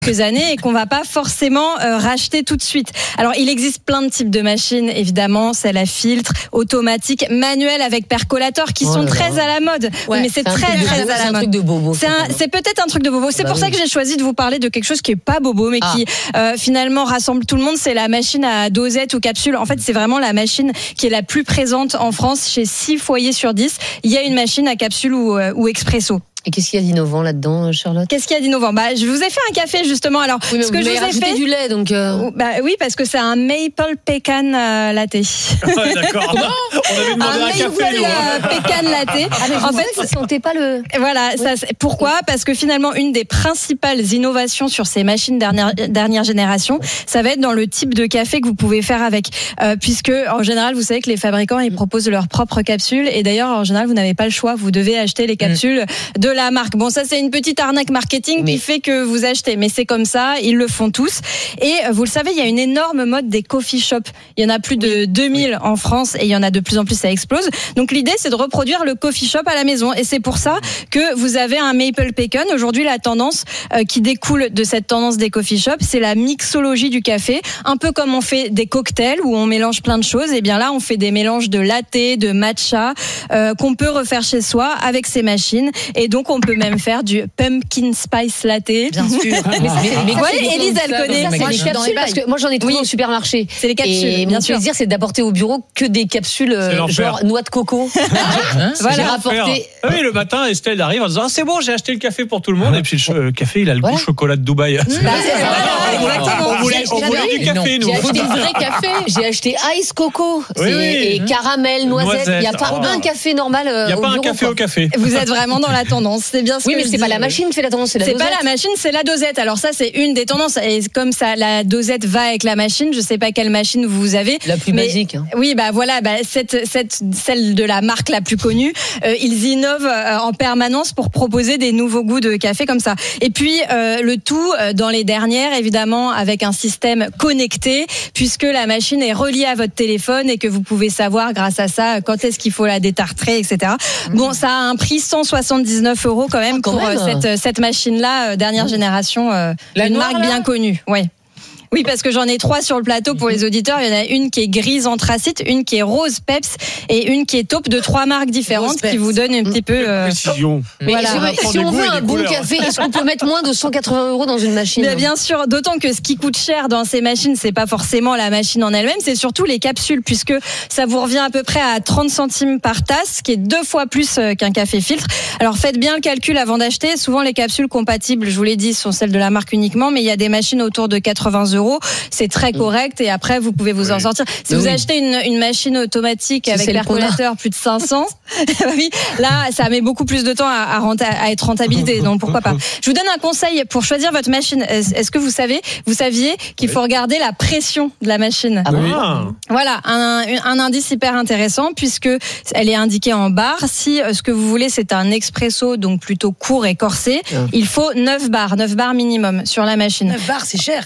quelques années et qu'on va pas forcément racheter tout de suite. Alors il existe plein de types de machines, évidemment, celles à filtre, automatiques, manuelles avec percolateur qui sont très à la mode. Ouais, mais c'est très à la mode. C'est un truc de bobo. C'est peut-être un truc de bobo. C'est pour ça que j'ai choisi de vous parler de quelque chose qui est pas bobo, mais qui finalement rassemble tout le monde. C'est la machine à dosette ou capsule. En fait, c'est vraiment la machine qui est la plus présente en France. Chez 6 foyers sur 10, il y a une machine à capsule ou expresso. Et qu'est-ce qu'il y a d'innovant là-dedans, Charlotte ? Qu'est-ce qu'il y a d'innovant ? Je vous ai fait un café justement. Alors, oui, ce que je vous ai fait du lait, donc. oui, parce que c'est un maple pecan latte. Ouais, d'accord. On avait demandé un café. Pecan latte. En fait, ça sentait pas le. Voilà. Ça, pourquoi ? Parce que finalement, une des principales innovations sur ces machines dernière génération, ça va être dans le type de café que vous pouvez faire avec, puisque en général, vous savez que les fabricants ils proposent leurs propres capsules, et d'ailleurs, en général, vous n'avez pas le choix. Vous devez acheter les capsules de la marque. Bon, ça c'est une petite arnaque marketing qui fait que vous achetez, mais c'est comme ça, ils le font tous. Et vous le savez, il y a une énorme mode des coffee shops. Il y en a plus de 2000 en France et il y en a de plus en plus, ça explose. Donc l'idée c'est de reproduire le coffee shop à la maison, et c'est pour ça que vous avez un maple pecan. Aujourd'hui, la tendance qui découle de cette tendance des coffee shops, c'est la mixologie du café, un peu comme on fait des cocktails où on mélange plein de choses. Et bien là, on fait des mélanges de latte, de matcha qu'on peut refaire chez soi avec ces machines, et donc on peut même faire du pumpkin spice latte. Bien sûr. Mais quoi, Élise, elle connaît. C'est les capsules, parce que moi j'en ai trouvé au supermarché. C'est les capsules. Et bien mon sûr. plaisir, c'est d'apporter au bureau que des capsules genre noix de coco. Voilà. J'ai rapporté. Oui, le matin, Estelle arrive en disant c'est bon, j'ai acheté le café pour tout le monde. Et puis le café, il a le goût chocolat de Dubaï. On voulait du café, nous. J'ai acheté le vrai café. J'ai acheté ice coco et caramel, noisette. Il n'y a pas un café normal. Il n'y a pas un café au café. Vous êtes vraiment dans la tendance. C'est bien ce oui, que mais c'est pas la machine qui fait la tendance, c'est la dosette. C'est pas la machine, c'est la dosette. Alors ça, c'est une des tendances. Et comme ça, la dosette va avec la machine. Je sais pas quelle machine vous avez. La plus basique. Oui, voilà, celle de la marque la plus connue. Ils innovent en permanence pour proposer des nouveaux goûts de café comme ça. Et puis le tout dans les dernières, évidemment, avec un système connecté, puisque la machine est reliée à votre téléphone et que vous pouvez savoir grâce à ça quand est-ce qu'il faut la détartrer, etc. Bon, ça a un prix 179 € quand même pour cette machine-là, dernière génération, une marque bien connue. Ouais. Oui, parce que j'en ai 3 sur le plateau pour les auditeurs. Il y en a une qui est grise anthracite, une qui est rose peps et une qui est taupe, de 3 marques différentes qui vous donnent un petit peu. Précision. Mais si on veut un bon café, est-ce qu'on peut mettre moins de 180 € dans une machine ? Bien sûr, d'autant que ce qui coûte cher dans ces machines, c'est pas forcément la machine en elle-même, c'est surtout les capsules, puisque ça vous revient à peu près à 30 centimes par tasse, ce qui est 2 fois plus qu'un café filtre. Alors faites bien le calcul avant d'acheter. Souvent les capsules compatibles, je vous l'ai dit, sont celles de la marque uniquement, mais il y a des machines autour de 80 €. C'est très correct, et après vous pouvez vous en sortir. Si vous achetez une machine automatique avec percolateur plus de 500, oui, là ça met beaucoup plus de temps à être rentabilisé. Donc pourquoi pas. Je vous donne un conseil pour choisir votre machine. Est-ce que vous saviez qu'il faut regarder la pression de la machine? Voilà, un indice hyper intéressant, puisque elle est indiquée en barre. Si ce que vous voulez c'est un expresso, donc plutôt court et corsé, il faut 9 barres minimum sur la machine. 9 barres, c'est cher.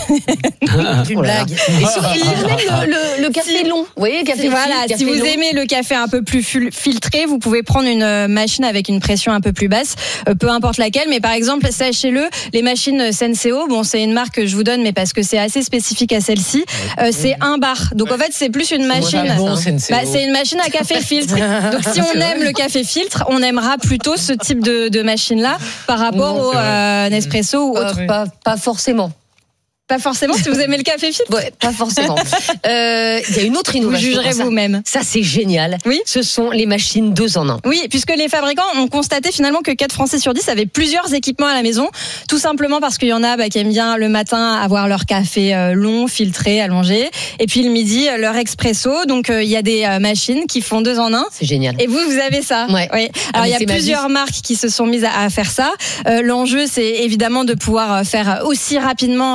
Une blague. Et si vous aimez le café long, vous voyez, si vous aimez le café un peu plus filtré, vous pouvez prendre une machine avec une pression un peu plus basse, peu importe laquelle. Mais par exemple, sachez-le, les machines Senseo, bon, c'est une marque que je vous donne, mais parce que c'est assez spécifique à celle-ci, c'est 1 bar. Donc en fait, c'est plus une machine. C'est une machine à café filtre. Donc si on aime le café filtre, on aimera plutôt ce type de machine-là par rapport au Nespresso ou autre. Pas forcément. Pas forcément si vous aimez le café filtre. Ouais, pas forcément. Il y a une autre innovation. Vous jugerez vous-même. Ça, c'est génial. Oui. Ce sont les machines 2 en 1. Oui, puisque les fabricants ont constaté finalement que 4 Français sur 10 avaient plusieurs équipements à la maison, tout simplement parce qu'il y en a qui aiment bien le matin avoir leur café long, filtré, allongé, et puis le midi leur expresso. Donc il y a des machines qui font 2 en 1. C'est génial. Et vous avez ça. Ouais. Oui. Alors il y a plusieurs marques qui se sont mises à faire ça. L'enjeu, c'est évidemment de pouvoir faire aussi rapidement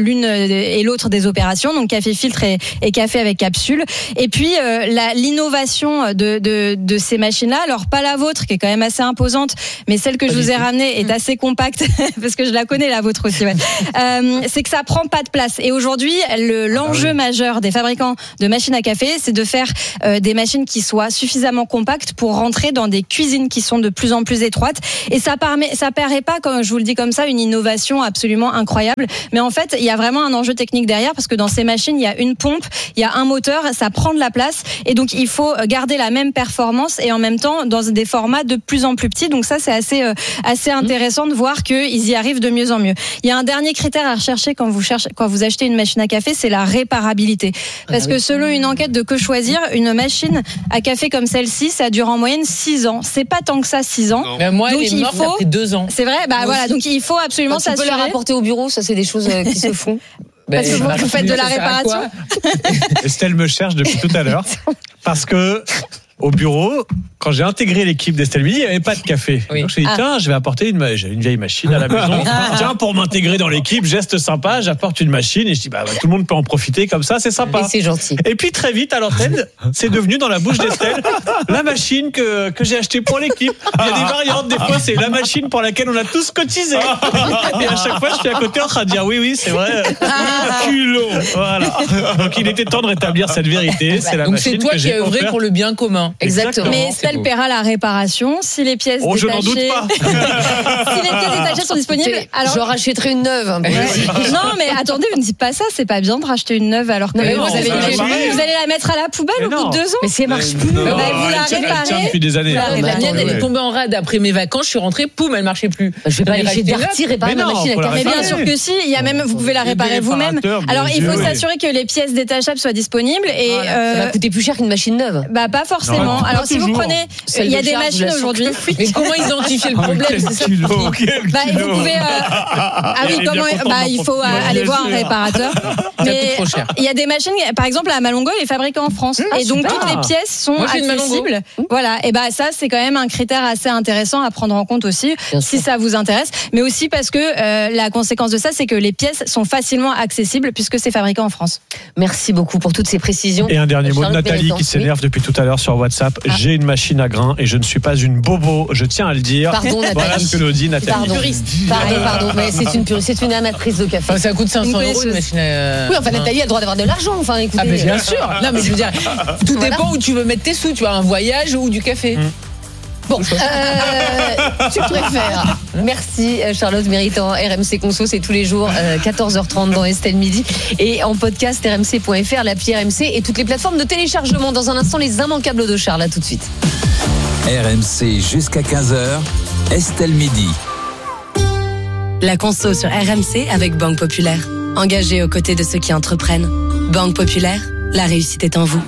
l'une et l'autre des opérations, donc café filtre et café avec capsule. Et puis l'innovation de ces machines-là, alors pas la vôtre qui est quand même assez imposante, mais celle que je vous ai ramenée est assez compacte parce que je la connais la vôtre aussi. Ouais. C'est que ça prend pas de place. Et aujourd'hui, l'enjeu majeur des fabricants de machines à café, c'est de faire des machines qui soient suffisamment compactes pour rentrer dans des cuisines qui sont de plus en plus étroites. Et ça paraît pas, comme je vous le dis comme ça, une innovation absolument incroyable. Mais en fait, il y a vraiment un enjeu technique derrière parce que dans ces machines, il y a une pompe, il y a un moteur, ça prend de la place. Et donc, il faut garder la même performance et en même temps dans des formats de plus en plus petits. Donc ça, c'est assez intéressant de voir qu'ils y arrivent de mieux en mieux. Il y a un dernier critère à rechercher quand vous achetez une machine à café, c'est la réparabilité. Parce que selon une enquête de Que Choisir, une machine à café comme celle-ci, ça dure en moyenne 6 ans. C'est pas tant que ça, 6 ans. Moi, donc, elle est morte après 2 ans. C'est vrai, voilà. Donc, il faut absolument s'assurer. Tu peux la rapporter au bureau, ça, c'est des choses qui se font. Parce que vous faites de la réparation. Estelle me cherche depuis tout à l'heure. Parce que, au bureau, quand j'ai intégré l'équipe d'Estelle Midi, il n'y avait pas de café. Oui. Donc je me suis dit, tiens, je vais apporter j'ai une vieille machine à la maison. Tiens, pour m'intégrer dans l'équipe, geste sympa, j'apporte une machine et je dis, tout le monde peut en profiter comme ça, c'est sympa. Et c'est gentil. Et puis très vite, à l'antenne, c'est devenu dans la bouche d'Estelle la machine que j'ai achetée pour l'équipe. Il y a des variantes, des fois, c'est la machine pour laquelle on a tous cotisé. Et à chaque fois, je suis à côté en train de dire, oui, c'est vrai. Culot. Voilà. Donc il était temps de rétablir cette vérité. C'est la donc machine c'est toi qui as œuvré pour le bien commun. Exactement. Mais Estelle paiera la réparation si les pièces détachées. Je n'en doute pas. Si les pièces détachées sont disponibles. Alors, je rachèterai une neuve. Non, mais attendez, vous ne dites pas ça. C'est pas bien de racheter une neuve alors que vous allez la mettre à la poubelle au bout de 2 ans. Mais ça marche plus. Vous la réparez. Depuis des années. La mienne, elle est tombée en rade après mes vacances. Je suis rentrée, poum, elle marchait plus. Je vais pas aller chez Darty réparer ma machine à café. Mais bien sûr que si. Il y a même, vous pouvez la réparer vous-même. Alors, il faut s'assurer que les pièces détachables soient disponibles et ça va coûter plus cher qu'une machine neuve. Pas forcément. Alors, si vous prenez, il y a des machines aujourd'hui. Mais comment identifier le problème? C'est ça. Vous pouvez. Il faut aller voir un réparateur. Mais il y a des machines, par exemple, la Malongo, elle est fabriquée en France. Et donc, toutes les pièces sont accessibles. Voilà. Et ça, c'est quand même un critère assez intéressant à prendre en compte aussi, si ça vous intéresse. Mais aussi parce que la conséquence de ça, c'est que les pièces sont facilement accessibles puisque c'est fabriqué en France. Merci beaucoup pour toutes ces précisions. Et un dernier mot de Nathalie qui s'énerve depuis tout à l'heure sur WhatsApp. J'ai une machine à grains et je ne suis pas une bobo, je tiens à le dire. Pardon, Nathalie. Voilà ce que nous dit Nathalie. Pardon, mais c'est une amatrice de café. Ça coûte 500 € une machine à... Oui, Nathalie a le droit d'avoir de l'argent. Écoutez. Mais bien sûr. Non, mais je veux dire, tout dépend où tu veux mettre tes sous. Tu as un voyage ou du café. Bon, tu préfères. Merci Charlotte Méritant. RMC Conso, c'est tous les jours 14h30 dans Estelle Midi et en podcast rmc.fr, l'appli RMC et toutes les plateformes de téléchargement. Dans un instant, les immanquables de Charles. À tout de suite. RMC jusqu'à 15h, Estelle Midi. La conso sur RMC avec Banque Populaire. Engagée aux côtés de ceux qui entreprennent. Banque Populaire, la réussite est en vous.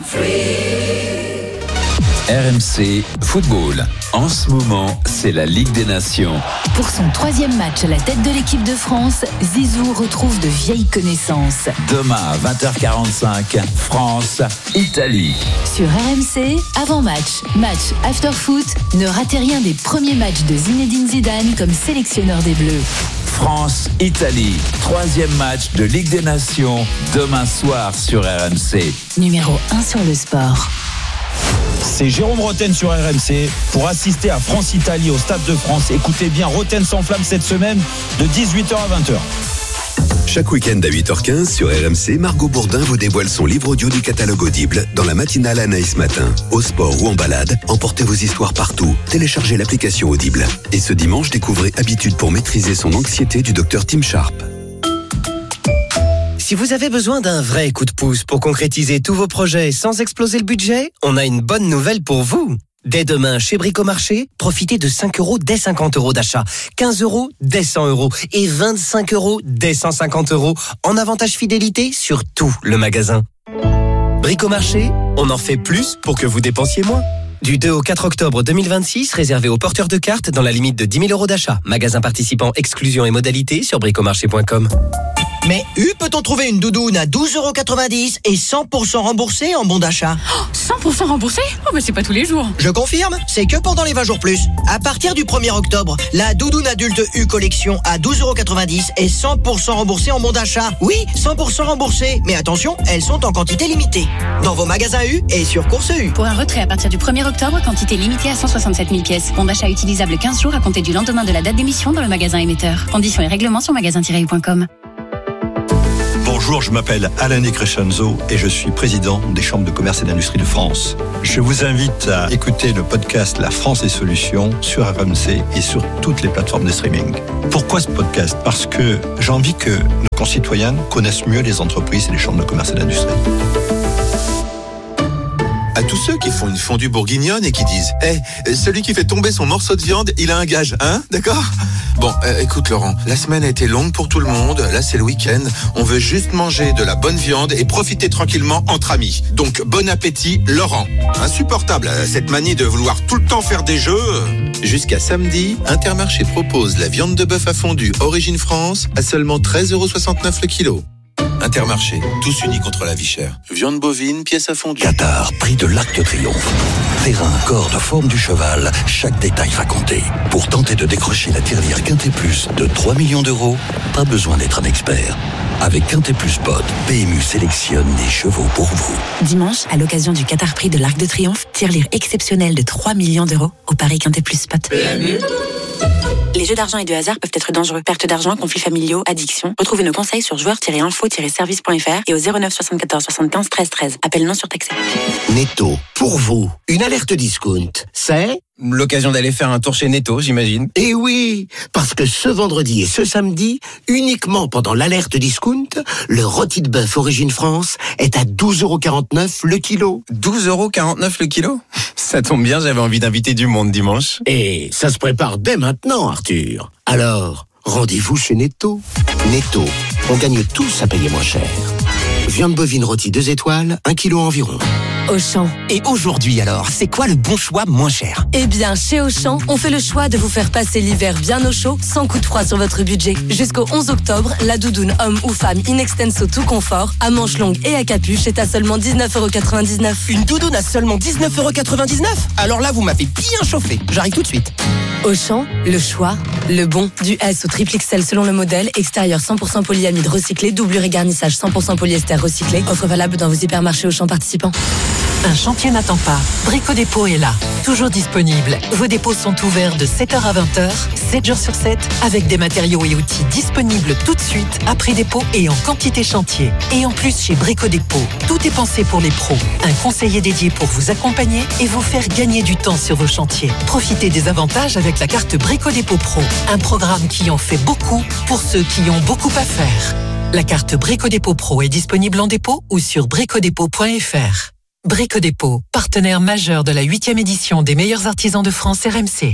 RMC Football. En ce moment, c'est la Ligue des Nations. Pour son 3e match à la tête de l'équipe de France, Zizou retrouve de vieilles connaissances. Demain à 20h45, France-Italie. Sur RMC, avant-match, match after-foot, ne ratez rien des premiers matchs de Zinedine Zidane comme sélectionneur des Bleus. France-Italie, 3e match de Ligue des Nations, demain soir sur RMC. Numéro 1 sur le sport. C'est Jérôme Roten sur RMC pour assister à France-Italie au Stade de France. Écoutez bien, Roten s'enflamme cette semaine de 18h à 20h. Chaque week-end à 8h15 sur RMC, Margot Bourdin vous dévoile son livre audio du catalogue Audible dans la matinale Anaïs Matin. Au sport ou en balade, emportez vos histoires partout. Téléchargez l'application Audible. Et ce dimanche, découvrez Habitude pour maîtriser son anxiété du docteur Tim Sharp. Si vous avez besoin d'un vrai coup de pouce pour concrétiser tous vos projets sans exploser le budget, on a une bonne nouvelle pour vous. Dès demain, chez Bricomarché, profitez de 5 € dès 50 € d'achat, 15 € dès 100 € et 25 € dès 150 € en avantage fidélité sur tout le magasin. Bricomarché, on en fait plus pour que vous dépensiez moins. Du 2 au 4 octobre 2026, réservé aux porteurs de cartes dans la limite de 10 000 € d'achat. Magasin participant, exclusion et modalités sur bricomarché.com. Mais peut-on trouver une doudoune à 12,90 € et 100% remboursée en bon d'achat? 100% remboursé? Oh, mais c'est pas tous les jours. Je confirme, c'est que pendant les 20 jours plus. À partir du 1er octobre, la doudoune adulte U collection à 12,90 € et 100% remboursée en bon d'achat. Oui, 100% remboursée. Mais attention, elles sont en quantité limitée. Dans vos magasins U et sur Course U. Pour un retrait à partir du 1er octobre, quantité limitée à 167 000 pièces. Bon d'achat utilisable 15 jours à compter du lendemain de la date d'émission dans le magasin émetteur. Conditions et règlements sur magasin-u.com. Bonjour, je m'appelle Alain De Crescenzo et je suis président des Chambres de commerce et d'industrie de France. Je vous invite à écouter le podcast La France et Solutions sur RMC et sur toutes les plateformes de streaming. Pourquoi ce podcast? Parce que j'ai envie que nos concitoyens connaissent mieux les entreprises et les chambres de commerce et d'industrie. À tous ceux qui font une fondue bourguignonne et qui disent celui qui fait tomber son morceau de viande, il a un gage, hein? D'accord? Bon, écoute Laurent, la semaine a été longue pour tout le monde, là c'est le week-end, on veut juste manger de la bonne viande et profiter tranquillement entre amis. Donc bon appétit Laurent. Insupportable cette manie de vouloir tout le temps faire des jeux. Jusqu'à samedi, Intermarché propose la viande de bœuf à fondu Origine France à seulement 13,69 € le kilo. Intermarché, tous unis contre la vie chère. Viande bovine, pièce à fondue. Qatar, prix de l'Arc de Triomphe. Terrain, corde, forme du cheval, chaque détail va compter. Pour tenter de décrocher la tirelire Quintet Plus de 3 millions d'euros, pas besoin d'être un expert. Avec Quintet Plus Pod, PMU sélectionne les chevaux pour vous. Dimanche, à l'occasion du Qatar Prix de l'Arc de Triomphe, tirelire exceptionnelle de 3 millions d'euros au Paris Quintet Plus Spot. PMU. Les jeux d'argent et de hasard peuvent être dangereux. Perte d'argent, conflits familiaux, addiction. Retrouvez nos conseils sur joueurs-info-service.fr et au 09 74 75 13 13. Appel non surtaxé. Netto, pour vous, une alerte discount, c'est L'occasion d'aller faire un tour chez Netto, j'imagine. Eh oui, parce que ce vendredi et ce samedi, uniquement pendant l'alerte discount, le rôti de bœuf Origine France est à 12,49 € le kilo. 12,49 € le kilo? Ça tombe bien, j'avais envie d'inviter du monde dimanche. Et ça se prépare dès maintenant, Arthur. Alors, rendez-vous chez Netto. Netto, on gagne tous à payer moins cher. Viande bovine rôtie 2 étoiles, 1 kilo environ. Auchan. Et aujourd'hui alors, c'est quoi le bon choix moins cher? Eh bien, chez Auchan, on fait le choix de vous faire passer l'hiver bien au chaud, sans coup de froid sur votre budget. Jusqu'au 11 octobre, la doudoune homme ou femme in extenso tout confort, à manches longues et à capuche, est à seulement 19,99 €. Une doudoune à seulement 19,99 €? Alors là, vous m'avez bien chauffé. J'arrive tout de suite. Auchan, le choix, le bon. Du S au triple XL selon le modèle, extérieur 100% polyamide recyclé, doublure et garnissage 100% polyester recyclé. Offre valable dans vos hypermarchés Auchan participants. Un chantier n'attend pas. Brico Dépôt est là, toujours disponible. Vos dépôts sont ouverts de 7h à 20h, 7 jours sur 7, avec des matériaux et outils disponibles tout de suite, après dépôt et en quantité chantier. Et en plus, chez Brico Dépôt, tout est pensé pour les pros. Un conseiller dédié pour vous accompagner et vous faire gagner du temps sur vos chantiers. Profitez des avantages avec la carte Brico Dépôt Pro, un programme qui en fait beaucoup pour ceux qui ont beaucoup à faire. La carte Brico Dépôt Pro est disponible en dépôt ou sur bricodépôt.fr. Brico Dépôt, partenaire majeur de la 8e édition des meilleurs artisans de France RMC.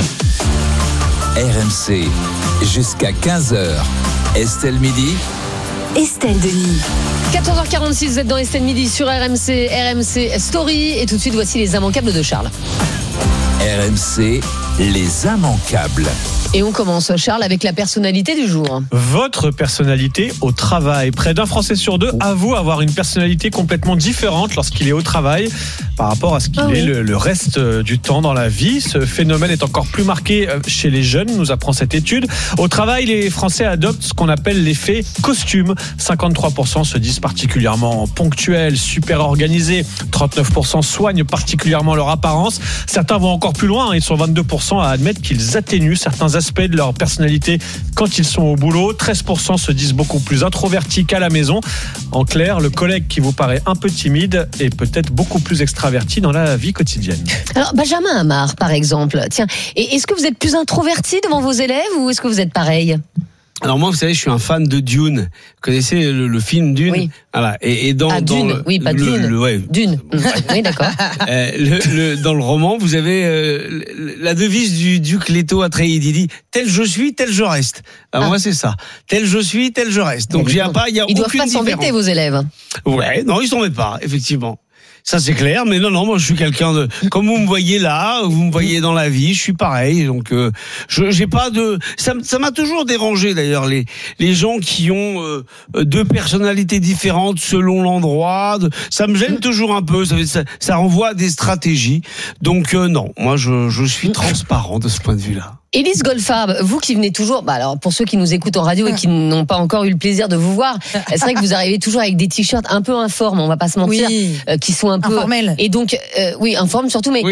RMC, jusqu'à 15h. Estelle Midi. Estelle Denis. 14h46, vous êtes dans Estelle Midi sur RMC, RMC Story. Et tout de suite, voici les immanquables de Charles. RMC, les immanquables. Et on commence, Charles, avec la personnalité du jour. Votre personnalité au travail. Près d'un Français sur deux avoue avoir une personnalité complètement différente lorsqu'il est au travail par rapport à ce qu'il est le reste du temps dans la vie. Ce phénomène est encore plus marqué chez les jeunes, nous apprend cette étude. Au travail, les Français adoptent ce qu'on appelle l'effet costume. 53% se disent particulièrement ponctuels, super organisés. 39% soignent particulièrement leur apparence. Certains vont encore plus loin. Ils sont 22% à admettre qu'ils atténuent certains aspects de leur personnalité quand ils sont au boulot. 13% se disent beaucoup plus introvertis qu'à la maison. En clair, le collègue qui vous paraît un peu timide est peut-être beaucoup plus extraverti dans la vie quotidienne. Alors, Benjamin Amar, par exemple. Tiens, et est-ce que vous êtes plus introverti devant vos élèves ou est-ce que vous êtes pareil ? Alors moi, vous savez, je suis un fan de Dune. Vous connaissez le film Dune ? Oui. Voilà. Et dans Dune, oui, pas Dune. Dune. Oui, d'accord. Dans le roman, vous avez la devise du duc Leto Atreides. Il dit tel je suis, tel je reste. Alors moi, c'est ça. Tel je suis, tel je reste. Donc il y a ils doivent pas s'embêter, vos élèves. Ouais, non, ils s'embêtent pas, effectivement. Ça c'est clair, mais non, moi je suis quelqu'un de, comme vous me voyez là, vous me voyez dans la vie, je suis pareil, donc j'ai pas de, ça m'a toujours dérangé d'ailleurs les gens qui ont deux personnalités différentes selon l'endroit, ça me gêne toujours un peu, ça renvoie à des stratégies, donc non, moi je suis transparent de ce point de vue-là. Élise Goldfarb, vous qui venez toujours, alors pour ceux qui nous écoutent en radio et qui n'ont pas encore eu le plaisir de vous voir, c'est vrai que vous arrivez toujours avec des t-shirts un peu informes, on va pas se mentir, qui sont un peu informels. Et donc, oui, informes surtout, mais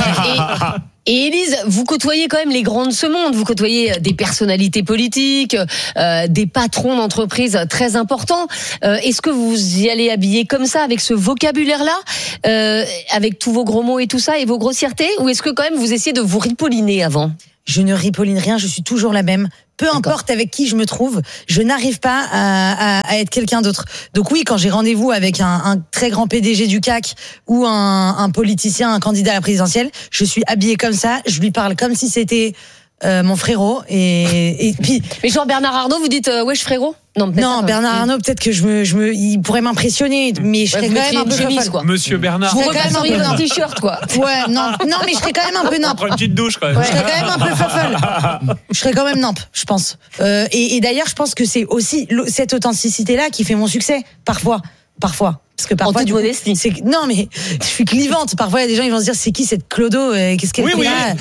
et Élise, vous côtoyez quand même les grands de ce monde, vous côtoyez des personnalités politiques, des patrons d'entreprises très importants. Est-ce que vous y allez habiller comme ça, avec ce vocabulaire-là, avec tous vos gros mots et tout ça, et vos grossièretés, ou est-ce que quand même vous essayez de vous ripolliner avant ? Je ne ripolline rien, je suis toujours la même. Peu importe avec qui je me trouve, je n'arrive pas à être quelqu'un d'autre. Donc oui, quand j'ai rendez-vous avec un très grand PDG du CAC ou un politicien, un candidat à la présidentielle, je suis habillée comme ça, je lui parle comme si c'était mon frérot. Et puis, mais genre Bernard Arnault, vous dites wesh frérot ? Non, Bernard Arnault, peut-être que il pourrait m'impressionner, mais je serais quand même un peu chemise, quoi. Monsieur Bernard. Vous repasseriez dans un t-shirt, quoi. Ouais, non, mais je serais quand même un peu nimp. Prends une petite douche, quand même. Ouais, je serais quand même un peu fofolle. Je serais quand même nimp, je pense. Et d'ailleurs, je pense que c'est aussi cette authenticité-là qui fait mon succès, parfois. Parce que parfois, du coup, non, mais je suis clivante. Parfois, il y a des gens, ils vont se dire, c'est qui cette Clodo? Qu'est-ce qu'elle fait là?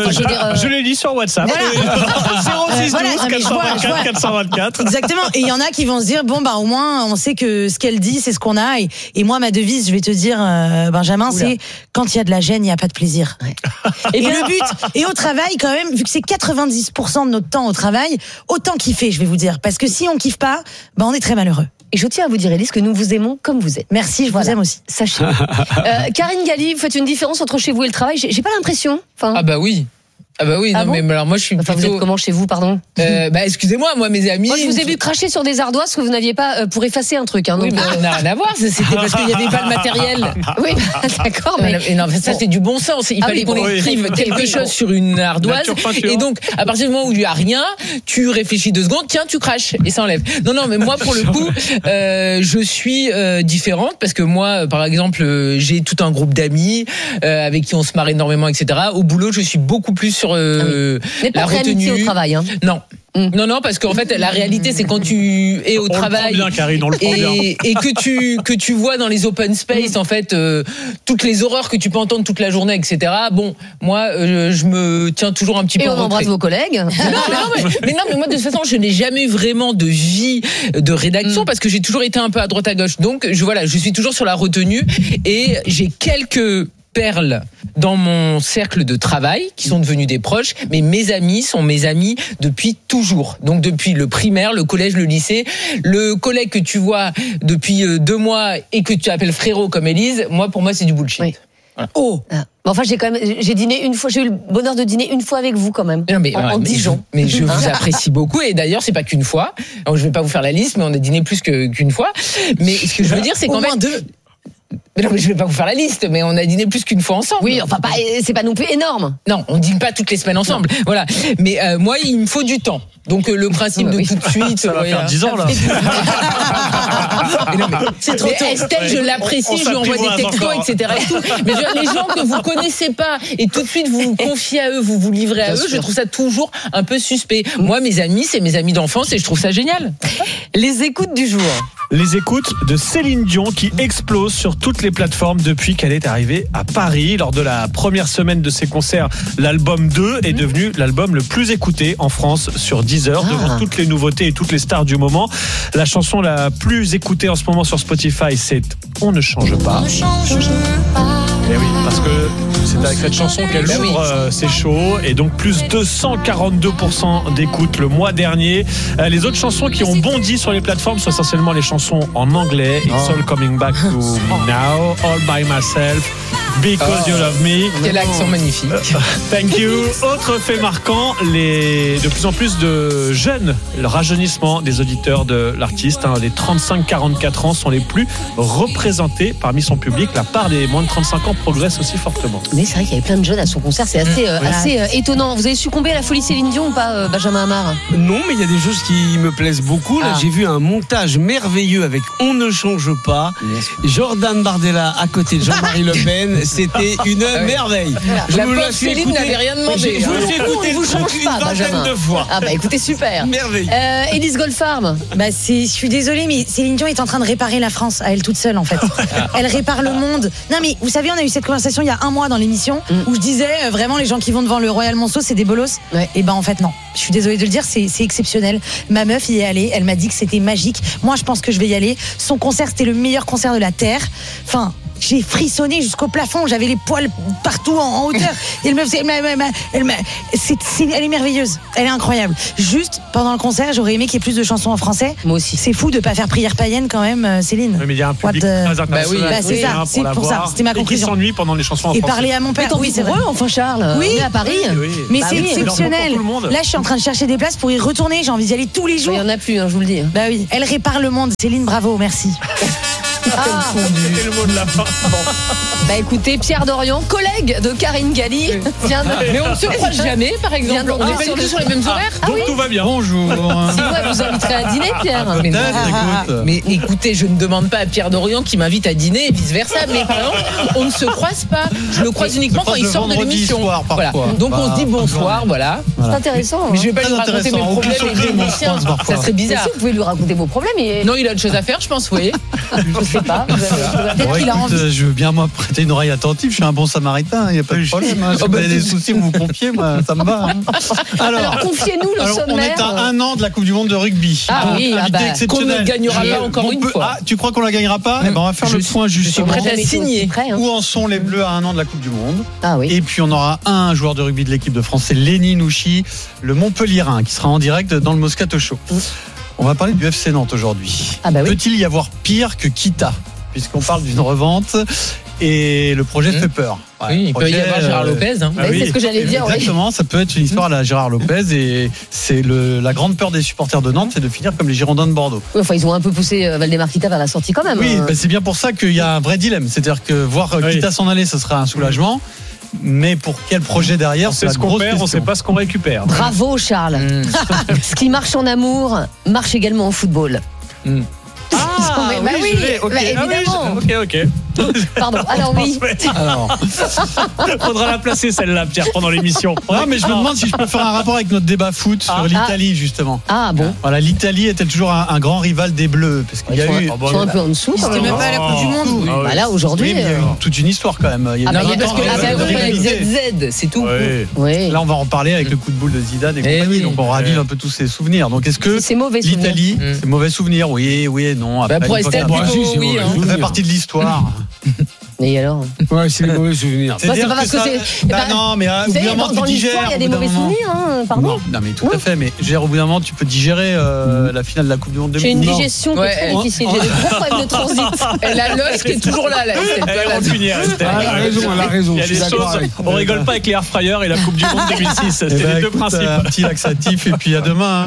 Je l'ai dit sur WhatsApp. Voilà. 0612 424 424. Exactement. Et il y en a qui vont se dire, bon, au moins, on sait que ce qu'elle dit, c'est ce qu'on a. Et moi, ma devise, je vais te dire, Benjamin, c'est quand il y a de la gêne, il n'y a pas de plaisir. Ouais. Et le but, et au travail, quand même, vu que c'est 90% de notre temps au travail, autant kiffer, je vais vous dire. Parce que si on kiffe pas, on est très malheureux. Et je tiens à vous dire, Élise, que nous vous aimons comme vous êtes. Merci, je vous aime aussi. Sachez-le. Karine Galli, vous faites une différence entre chez vous et le travail. J'ai pas l'impression. Ah bah oui. Mais alors moi je suis plutôt... Vous êtes comment chez vous, pardon? Excusez-moi, moi mes amis... Moi je vous ai vu cracher sur des ardoises que vous n'aviez pas pour effacer un truc. Oui, mais ça n'a rien à voir, c'était parce qu'il n'y avait pas le matériel. Oui, d'accord, mais... Non, ça c'est du bon sens, il fallait qu'on écrive quelque chose sur une ardoise, et donc à partir du moment où il n'y a rien, tu réfléchis 2 secondes, tiens, tu craches, et ça enlève. Non, mais moi pour le coup, je suis différente, parce que moi, par exemple, j'ai tout un groupe d'amis avec qui on se marre énormément, etc. Au boulot, je suis beaucoup plus sur la retenue au travail. Hein. Non, parce qu'en fait, la réalité, c'est quand tu es au travail bien, Karine, on le prend bien. Et que tu vois dans les open space, en fait, toutes les horreurs que tu peux entendre toute la journée, etc. Bon, moi, je me tiens toujours un petit peu en retrait. Et on embrasse vos collègues. mais moi, de toute façon, je n'ai jamais eu vraiment de vie de rédaction parce que j'ai toujours été un peu à droite à gauche. Donc, je suis toujours sur la retenue et j'ai quelques perles dans mon cercle de travail qui sont devenus des proches, mais mes amis sont mes amis depuis toujours. Donc depuis le primaire, le collège, le lycée, le collègue que tu vois depuis 2 mois et que tu appelles frérot comme Élise, pour moi c'est du bullshit. Oui. Voilà. Oh. Enfin, j'ai dîné une fois, j'ai eu le bonheur de dîner une fois avec vous quand même. Non, en Dijon. Mais je vous apprécie beaucoup et d'ailleurs c'est pas qu'une fois. Alors, je vais pas vous faire la liste, mais on a dîné plus qu'une fois. Mais ce que je veux dire, c'est qu'en fait 2. Mais non, mais je vais pas vous faire la liste, mais on a dîné plus qu'une fois ensemble. Oui, enfin, c'est pas non plus énorme. Non, on dîne pas toutes les semaines ensemble. Non. Voilà. Mais moi, il me faut du temps. Donc le principe de tout de suite. Ça va faire 10 ans là. C'est trop tôt. Estelle, je l'apprécie, je lui envoie des textos, etc. Et tout. Mais les gens que vous connaissez pas et tout de suite vous vous confiez à eux, vous vous livrez à eux, je trouve ça toujours un peu suspect. Moi, mes amis, c'est mes amis d'enfance et je trouve ça génial. Les écoutes du jour. Les écoutes de Céline Dion qui explosent sur toutes les plateformes depuis qu'elle est arrivée à Paris. Lors de la première semaine de ses concerts, l'album 2 est devenu l'album le plus écouté en France sur Deezer, devant toutes les nouveautés et toutes les stars du moment. La chanson la plus écoutée en ce moment sur Spotify, c'est On ne change pas. Et oui, parce que c'est avec cette chanson qu'elle ouvre ses shows et donc plus 242% d'écoute le mois dernier. Les autres chansons qui ont bondi sur les plateformes sont essentiellement les chansons en anglais. It's all coming back to me now, all by myself. Because You Love Me. Quel accent magnifique. Thank you. Autre fait marquant, de plus en plus de jeunes, le rajeunissement des auditeurs de l'artiste. Les 35-44 ans sont les plus représentés parmi son public. La part des moins de 35 ans progresse aussi fortement. Mais c'est vrai qu'il y avait plein de jeunes à son concert, c'est assez étonnant. Vous avez succombé à la folie Céline Dion ou pas, Benjamin Amar? Non, mais il y a des choses qui me plaisent beaucoup. Là, j'ai vu un montage merveilleux avec On ne change pas. Jordan Bardella à côté de Jean-Marie Le Pen. C'était une merveille. La pauvre Céline n'avait rien demandé. Je vous l'ai fait écouter une vingtaine de fois. Ah bah écoutez, super. Merveille. Élise Goldfarb. Je suis désolée, mais Céline Dion est en train de réparer la France à elle toute seule en fait. Elle répare le monde. Non mais vous savez, on a eu cette conversation il y a un mois dans l'émission où je disais vraiment les gens qui vont devant le Royal Monceau c'est des bolos. Et ben en fait non. Je suis désolée de le dire, c'est exceptionnel. Ma meuf y est allée, elle m'a dit que c'était magique. Moi je pense que je vais y aller. Son concert c'était le meilleur concert de la Terre. Enfin, j'ai frissonné jusqu'au plafond, j'avais les poils partout en hauteur. Et elle est merveilleuse, elle est incroyable. Juste pendant le concert, j'aurais aimé qu'il y ait plus de chansons en français. Moi aussi. C'est fou de pas faire prière païenne quand même, Céline. Oui, mais il y a un public très international. C'est ça, c'est pour ça. C'était ma conclusion. Et qui s'ennuie pendant les chansons en français. Et parler à mon père. Oui, c'est vrai. Enfin, Charles. Oui, on est à Paris. Mais c'est exceptionnel. Là, je suis en train de chercher des places pour y retourner. J'ai envie d'y aller tous les jours. Il y en a plus, je vous le dis. Bah oui, elle répare le monde. Céline, bravo, merci. C'était le mot de la fin. Bah écoutez, Pierre Dorian, collègue de Karine Galli, vient de... Mais on ne se croise jamais, par exemple. On n'est pas du tout sur les mêmes horaires. Donc tout va bien. Bonjour. Si moi, vous inviterez à dîner, Pierre. Mais écoutez, je ne demande pas à Pierre Dorian qui m'invite à dîner et vice versa. Mais par exemple, on ne se croise pas. Je le croise uniquement quand il sort de l'émission. Voilà. Donc on se dit bonsoir, voilà. C'est intéressant. Mais je ne vais pas lui raconter mes problèmes et les siens. Ça serait bizarre. Si vous pouvez lui raconter vos problèmes. Non, il a autre chose à faire, je pense, vous voyez. Je sais pas. Peut-être qu'il a envie. Je veux bien moi prêter une oreille attentive. Je suis un bon samaritain. Il n'y a pas de problème. Si vous avez des soucis, vous vous confiez. Moi, ça me va. Alors confiez-nous le sommaire. On est à 1 an de la Coupe du Monde de rugby. Ah oui, qu'on ne gagnera pas encore une fois. Ah, tu crois qu'on la gagnera pas? On va faire le point justement. Je suis prêt à signer. Où en sont les Bleus à 1 an de la Coupe du Monde? Ah oui. Et puis on aura un joueur de rugby de l'équipe de France, c'est Lenny Nouchi, le Montpellierin, qui sera en direct dans le Moscato Show. On va parler du FC Nantes aujourd'hui. Ah bah oui. Peut-il y avoir pire que Kita, puisqu'on parle d'une revente et le projet fait peur. Oui, il peut y avoir Gérard Lopez. C'est ce que j'allais dire. Exactement, ça peut être une histoire à la Gérard Lopez et c'est la grande peur des supporters de Nantes, c'est de finir comme les Girondins de Bordeaux. Oui, enfin, ils ont un peu poussé Valdemar Kita vers la sortie quand même. Oui, c'est bien pour ça qu'il y a un vrai dilemme. C'est-à-dire que voir Kita s'en aller, ce sera un soulagement. Mais pour quel projet derrière? C'est ce qu'on perd, on ne sait pas ce qu'on récupère. Bravo Charles. Ce qui marche en amour marche également au football. Ah, bah oui, évidemment. Ok. Pardon, alors oui. Faudra la placer celle-là, Pierre, pendant l'émission. Non, mais je me demande si je peux faire un rapport avec notre débat foot sur l'Italie, justement. Ah bon. Voilà, l'Italie est-elle toujours un grand rival des Bleus? Parce qu'il y a eu. Ils sont un peu en dessous. C'était même pas à la Coupe du Monde. Bah là, aujourd'hui. Oui, mais il y a eu toute une histoire quand même. Il y a parce que avec ZZ, c'est tout. Oui. Là, on va en parler avec le coup de boule de Zidane et compagnie. Donc, on ravive un peu tous ces souvenirs. Donc, est-ce que l'Italie, c'est mauvais souvenir? Oui et non. Pour Estelle, plutôt oui. Ça fait partie de l'histoire. Et alors? Ouais, c'est des mauvais souvenirs. C'est pas parce que c'est. Non, mais au bout d'un moment, tu digères. Il y a des mauvais souvenirs, pardon. Non, mais tout à fait. Mais au bout d'un moment, tu peux digérer la finale de la Coupe du Monde 2010. J'ai une digestion très difficile. J'ai des gros problèmes de transit. La loge qui est toujours là, Elle a raison. Il y a des choses. On rigole pas avec les air fryers et la Coupe du Monde 2006. C'était les deux principes. Un petit laxatif et puis à demain.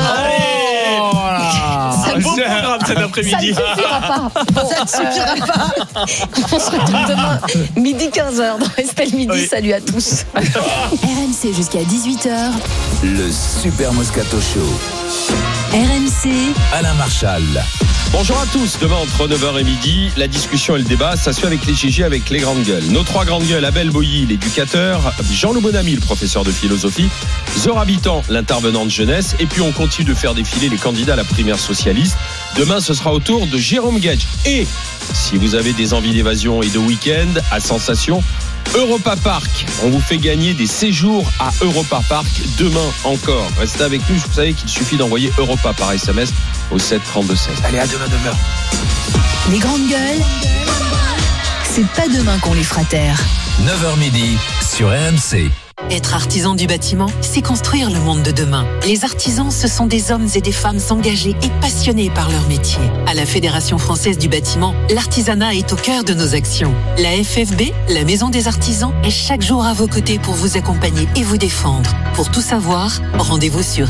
C'est un beau programme cet après-midi. Ça ne suffira pas. On se retrouve demain, midi 15h dans Estelle Midi. Oui. Salut à tous. RMC jusqu'à 18h. Le Super Moscato Show. RMC. Alain Marchal. Bonjour à tous. Demain entre 9h et midi, la discussion et le débat, ça se fait avec les GG, avec les grandes gueules. Nos trois grandes gueules, Abel Boilly, l'éducateur, Jean-Loup Bonamy, le professeur de philosophie, Zora Habitant, l'intervenant de jeunesse, et puis on continue de faire défiler les candidats à la primaire socialiste. Demain, ce sera au tour de Jérôme Gage. Et si vous avez des envies d'évasion et de week-end à sensation, Europa Park, on vous fait gagner des séjours à Europa Park demain encore. Restez avec nous, vous savez qu'il suffit d'envoyer Europa par SMS au 7 32 16. Allez, à demain. Les grandes gueules, c'est pas demain qu'on les fera taire. 9h midi sur RMC. Être artisan du bâtiment, c'est construire le monde de demain. Les artisans, ce sont des hommes et des femmes engagés et passionnés par leur métier. À la Fédération française du bâtiment, l'artisanat est au cœur de nos actions. La FFB, la Maison des artisans, est chaque jour à vos côtés pour vous accompagner et vous défendre. Pour tout savoir, rendez-vous sur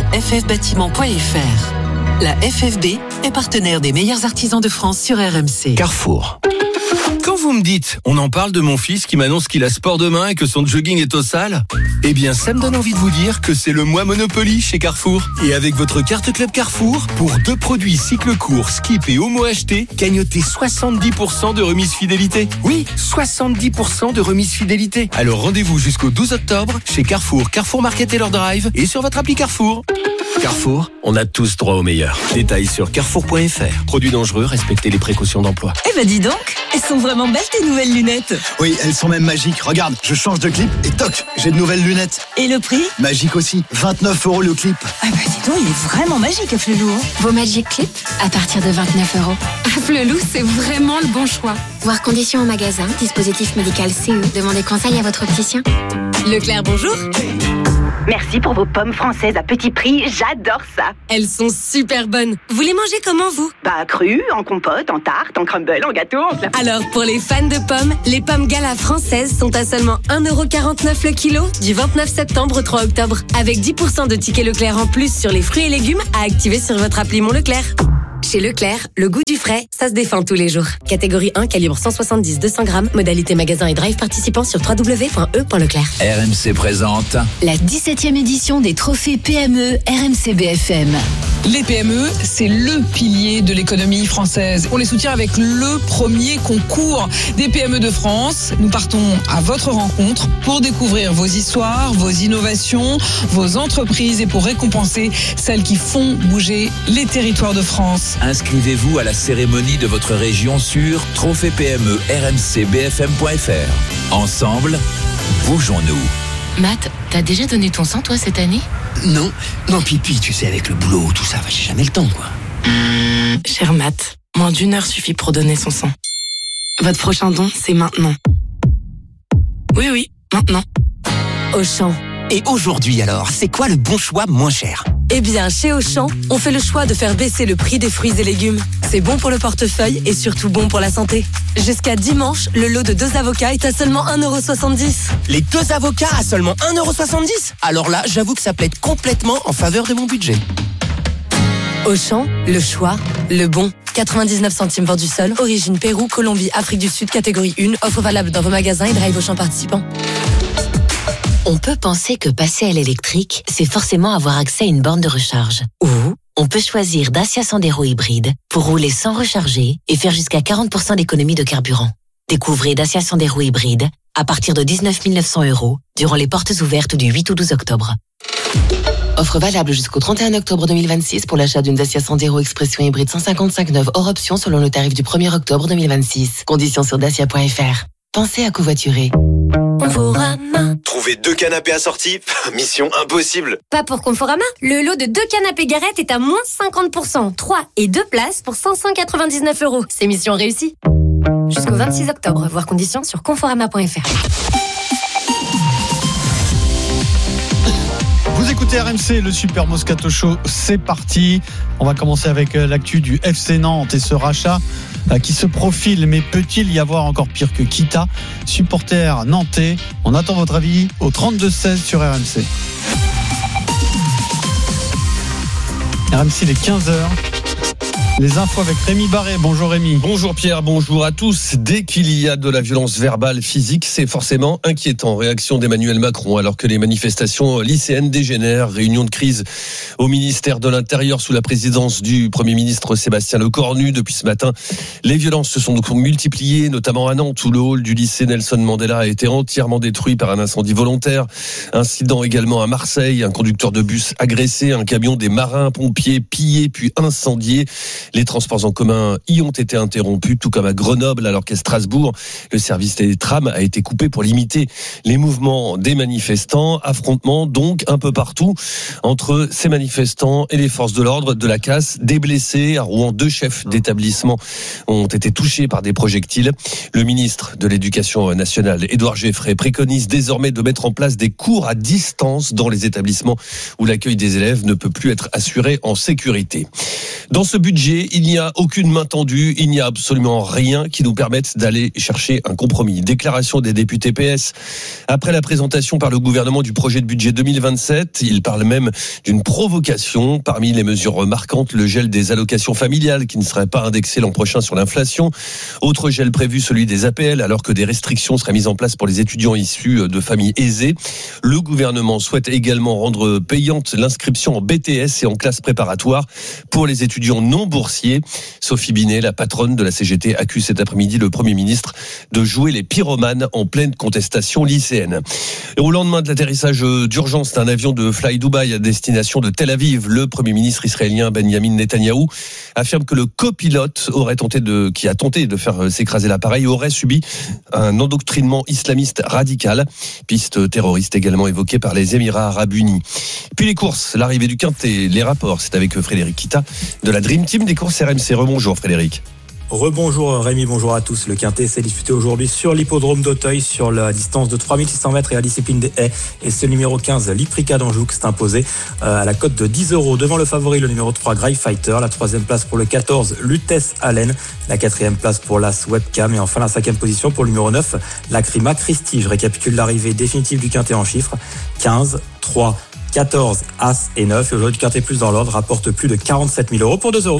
ffbâtiment.fr. La FFB est partenaire des meilleurs artisans de France sur RMC. Carrefour. Quand vous me dites, on en parle de mon fils qui m'annonce qu'il a sport demain et que son jogging est au sale, eh bien ça me donne envie de vous dire que c'est le mois Monopoly chez Carrefour. Et avec votre carte Club Carrefour, pour 2 produits cycle court, skip et homo achetés, gagnotez 70% de remise fidélité. Oui, 70% de remise fidélité. Alors rendez-vous jusqu'au 12 octobre chez Carrefour, Carrefour Market et leur drive et sur votre appli Carrefour. Carrefour, on a tous droit au meilleur. Détails sur carrefour.fr. Produits dangereux, respectez les précautions d'emploi. Eh ben dis donc, elles sont vraiment belles tes nouvelles lunettes. Oui, elles sont même magiques. Regarde, je change de clip et toc, j'ai de nouvelles lunettes. Et le prix ? Magique aussi, 29 € le clip. Ah bah dis donc, il est vraiment magique à Flelou. Vos Magic Clips à partir de 29 €. À Flelou, c'est vraiment le bon choix. Voir conditions au magasin, dispositif médical CE. Demandez conseil à votre opticien. Leclerc, bonjour. Merci pour vos pommes françaises à petit prix, j'adore ça. Elles sont super bonnes. Vous les mangez comment vous ? Bah crues, en compote, en tarte, en crumble, en gâteau, en clap. Alors pour les fans de pommes, les pommes Gala françaises sont à seulement 1,49 € le kilo du 29 septembre au 3 octobre. Avec 10% de tickets Leclerc en plus sur les fruits et légumes à activer sur votre appli Mon Leclerc. Chez Leclerc, le goût du frais, ça se défend tous les jours. Catégorie 1, calibre 170-200 grammes. Modalité magasin et drive participant sur www.e.leclerc. RMC présente La 17e édition des trophées PME RMC BFM. Les PME, c'est le pilier de l'économie française. On les soutient avec le premier concours des PME de France. Nous partons à votre rencontre pour découvrir vos histoires, vos innovations, vos entreprises et pour récompenser celles qui font bouger les territoires de France. Inscrivez-vous à la cérémonie de votre région sur trophée-PME-RMC-BFM.fr. Ensemble, bougeons-nous. Matt, t'as déjà donné ton sang toi cette année ? Non, pipi, tu sais, avec le boulot, tout ça, j'ai jamais le temps, quoi. Cher Matt, moins d'1 heure suffit pour donner son sang. Votre prochain don, c'est maintenant. Oui, maintenant. Auchan. Et aujourd'hui alors, c'est quoi le bon choix moins cher ? Eh bien, chez Auchan, on fait le choix de faire baisser le prix des fruits et légumes. C'est bon pour le portefeuille et surtout bon pour la santé. Jusqu'à dimanche, le lot de 2 avocats est à seulement 1,70 €. Les 2 avocats à seulement 1,70 €. Alors là, j'avoue que ça plaide complètement en faveur de mon budget. Auchan, le choix, le bon. 99 centimes vendu seul. Origine Pérou, Colombie, Afrique du Sud, catégorie 1. Offre valable dans vos magasins et drive Auchan participants. On peut penser que passer à l'électrique, c'est forcément avoir accès à une borne de recharge. Ou on peut choisir Dacia Sandero hybride pour rouler sans recharger et faire jusqu'à 40% d'économie de carburant. Découvrez Dacia Sandero hybride à partir de 19 900 € durant les portes ouvertes du 8 au 12 octobre. Offre valable jusqu'au 31 octobre 2026 pour l'achat d'une Dacia Sandero Expression hybride 155 neuve hors option selon le tarif du 1er octobre 2026. Conditions sur dacia.fr. Pensez à covoiturer. Conforama. Trouver 2 canapés assortis, mission impossible. Pas pour Conforama. Le lot de 2 canapés Garrett est à moins 50%. 3 et 2 places pour 599 €. C'est mission réussie. Jusqu'au 26 octobre. Voir conditions sur conforama.fr. Vous écoutez RMC, le Super Moscato Show, c'est parti. On va commencer avec l'actu du FC Nantes et ce rachat qui se profile. Mais peut-il y avoir encore pire que Kita ? Supporter nantais, on attend votre avis au 32-16 sur RMC. RMC, il est 15h. Les infos avec Rémi Barré. Bonjour Rémi. Bonjour Pierre, bonjour à tous. Dès qu'il y a de la violence verbale, physique, c'est forcément inquiétant. Réaction d'Emmanuel Macron alors que les manifestations lycéennes dégénèrent. Réunion de crise au ministère de l'Intérieur sous la présidence du Premier ministre Sébastien Lecornu. Depuis ce matin, les violences se sont donc multipliées, notamment à Nantes où le hall du lycée Nelson Mandela a été entièrement détruit par un incendie volontaire. Incident également à Marseille, un conducteur de bus agressé, un camion des marins-pompiers pillé puis incendié. Les transports en commun y ont été interrompus, tout comme à Grenoble, alors qu'à Strasbourg, le service des trams a été coupé pour limiter les mouvements des manifestants. Affrontements donc un peu partout entre ces manifestants et les forces de l'ordre. De la casse, des blessés. À Rouen, 2 chefs d'établissement ont été touchés par des projectiles. Le ministre de l'Éducation nationale, Édouard Geoffrey, préconise désormais de mettre en place des cours à distance dans les établissements où l'accueil des élèves ne peut plus être assuré en sécurité. Dans ce budget, il n'y a aucune main tendue, il n'y a absolument rien qui nous permette d'aller chercher un compromis. Déclaration des députés PS après la présentation par le gouvernement du projet de budget 2027. Il parle même d'une provocation. Parmi les mesures marquantes, le gel des allocations familiales qui ne serait pas indexé l'an prochain sur l'inflation. Autre gel prévu, celui des APL, alors que des restrictions seraient mises en place pour les étudiants issus de familles aisées. Le gouvernement souhaite également rendre payante l'inscription en BTS et en classe préparatoire pour les étudiants non boursiers. Sophie Binet, la patronne de la CGT, accuse cet après-midi le Premier ministre de jouer les pyromanes en pleine contestation lycéenne. Et au lendemain de l'atterrissage d'urgence d'un avion de Fly Dubai à destination de Tel Aviv, le Premier ministre israélien Benjamin Netanyahou affirme que le copilote qui a tenté de faire s'écraser l'appareil aurait subi un endoctrinement islamiste radical. Piste terroriste également évoquée par les Émirats Arabes Unis. Puis les courses, l'arrivée du Quintet, les rapports, c'est avec Frédéric Kita de la Dream Team des courses RMC. Rebonjour Frédéric. Rebonjour Rémi, bonjour à tous. Le Quintet s'est disputé aujourd'hui sur l'hippodrome d'Auteuil sur la distance de 3600 mètres et à la discipline des haies. Et c'est le numéro 15, Liprica d'Anjou, qui s'est imposé à la cote de 10 € devant le favori, le numéro 3, Grey Fighter. La 3e place pour le 14, Lutèce Allen. La 4e place pour l'As Webcam. Et enfin la 5e position pour le numéro 9, Lacrima Christie. Je récapitule l'arrivée définitive du Quintet en chiffres. 15, 3, 14, As et 9. Et aujourd'hui, le Quintet plus dans l'ordre rapporte plus de 47 000 € pour 2 €.